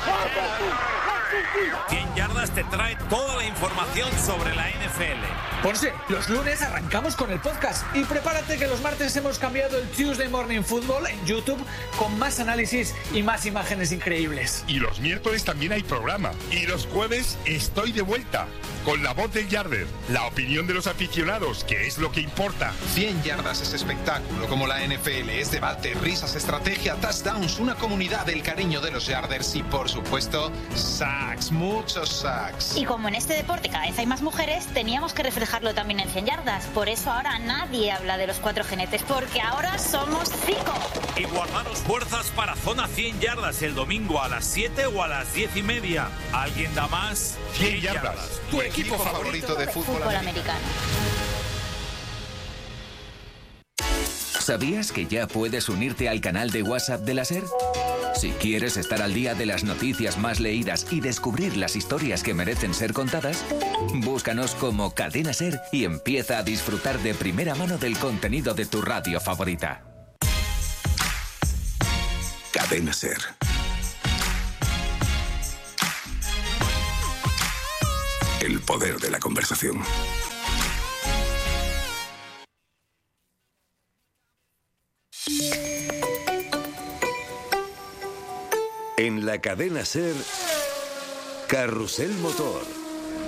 100 Yardas te trae toda la información sobre la NFL. Ponce, los lunes arrancamos con el podcast y prepárate que los martes hemos cambiado el Tuesday Morning Football en YouTube con más análisis y más imágenes increíbles. Y los miércoles también hay programa. Y los jueves estoy de vuelta con la voz del Yarder, la opinión de los aficionados, que es lo que importa. 100 yardas es espectáculo como la NFL, es debate, risas, estrategia, touchdowns, una comunidad del cariño de los Yarders y por supuesto sacks, muchos sacks. Y como en este deporte cada vez hay más mujeres, teníamos que reflejarlo también en 100 yardas. Por eso ahora nadie habla de los 4 jinetes, porque ahora somos 5. Y guardaros fuerzas para Zona 100 Yardas el domingo a las 7 o a las 10:30. ¿Alguien da más? 100 yardas. Tu equipo favorito de fútbol americano. ¿Sabías que ya puedes unirte al canal de WhatsApp de la SER? Si quieres estar al día de las noticias más leídas y descubrir las historias que merecen ser contadas, búscanos como Cadena SER y empieza a disfrutar de primera mano del contenido de tu radio favorita. Cadena SER. El poder de la conversación. En la Cadena SER, Carrusel Motor.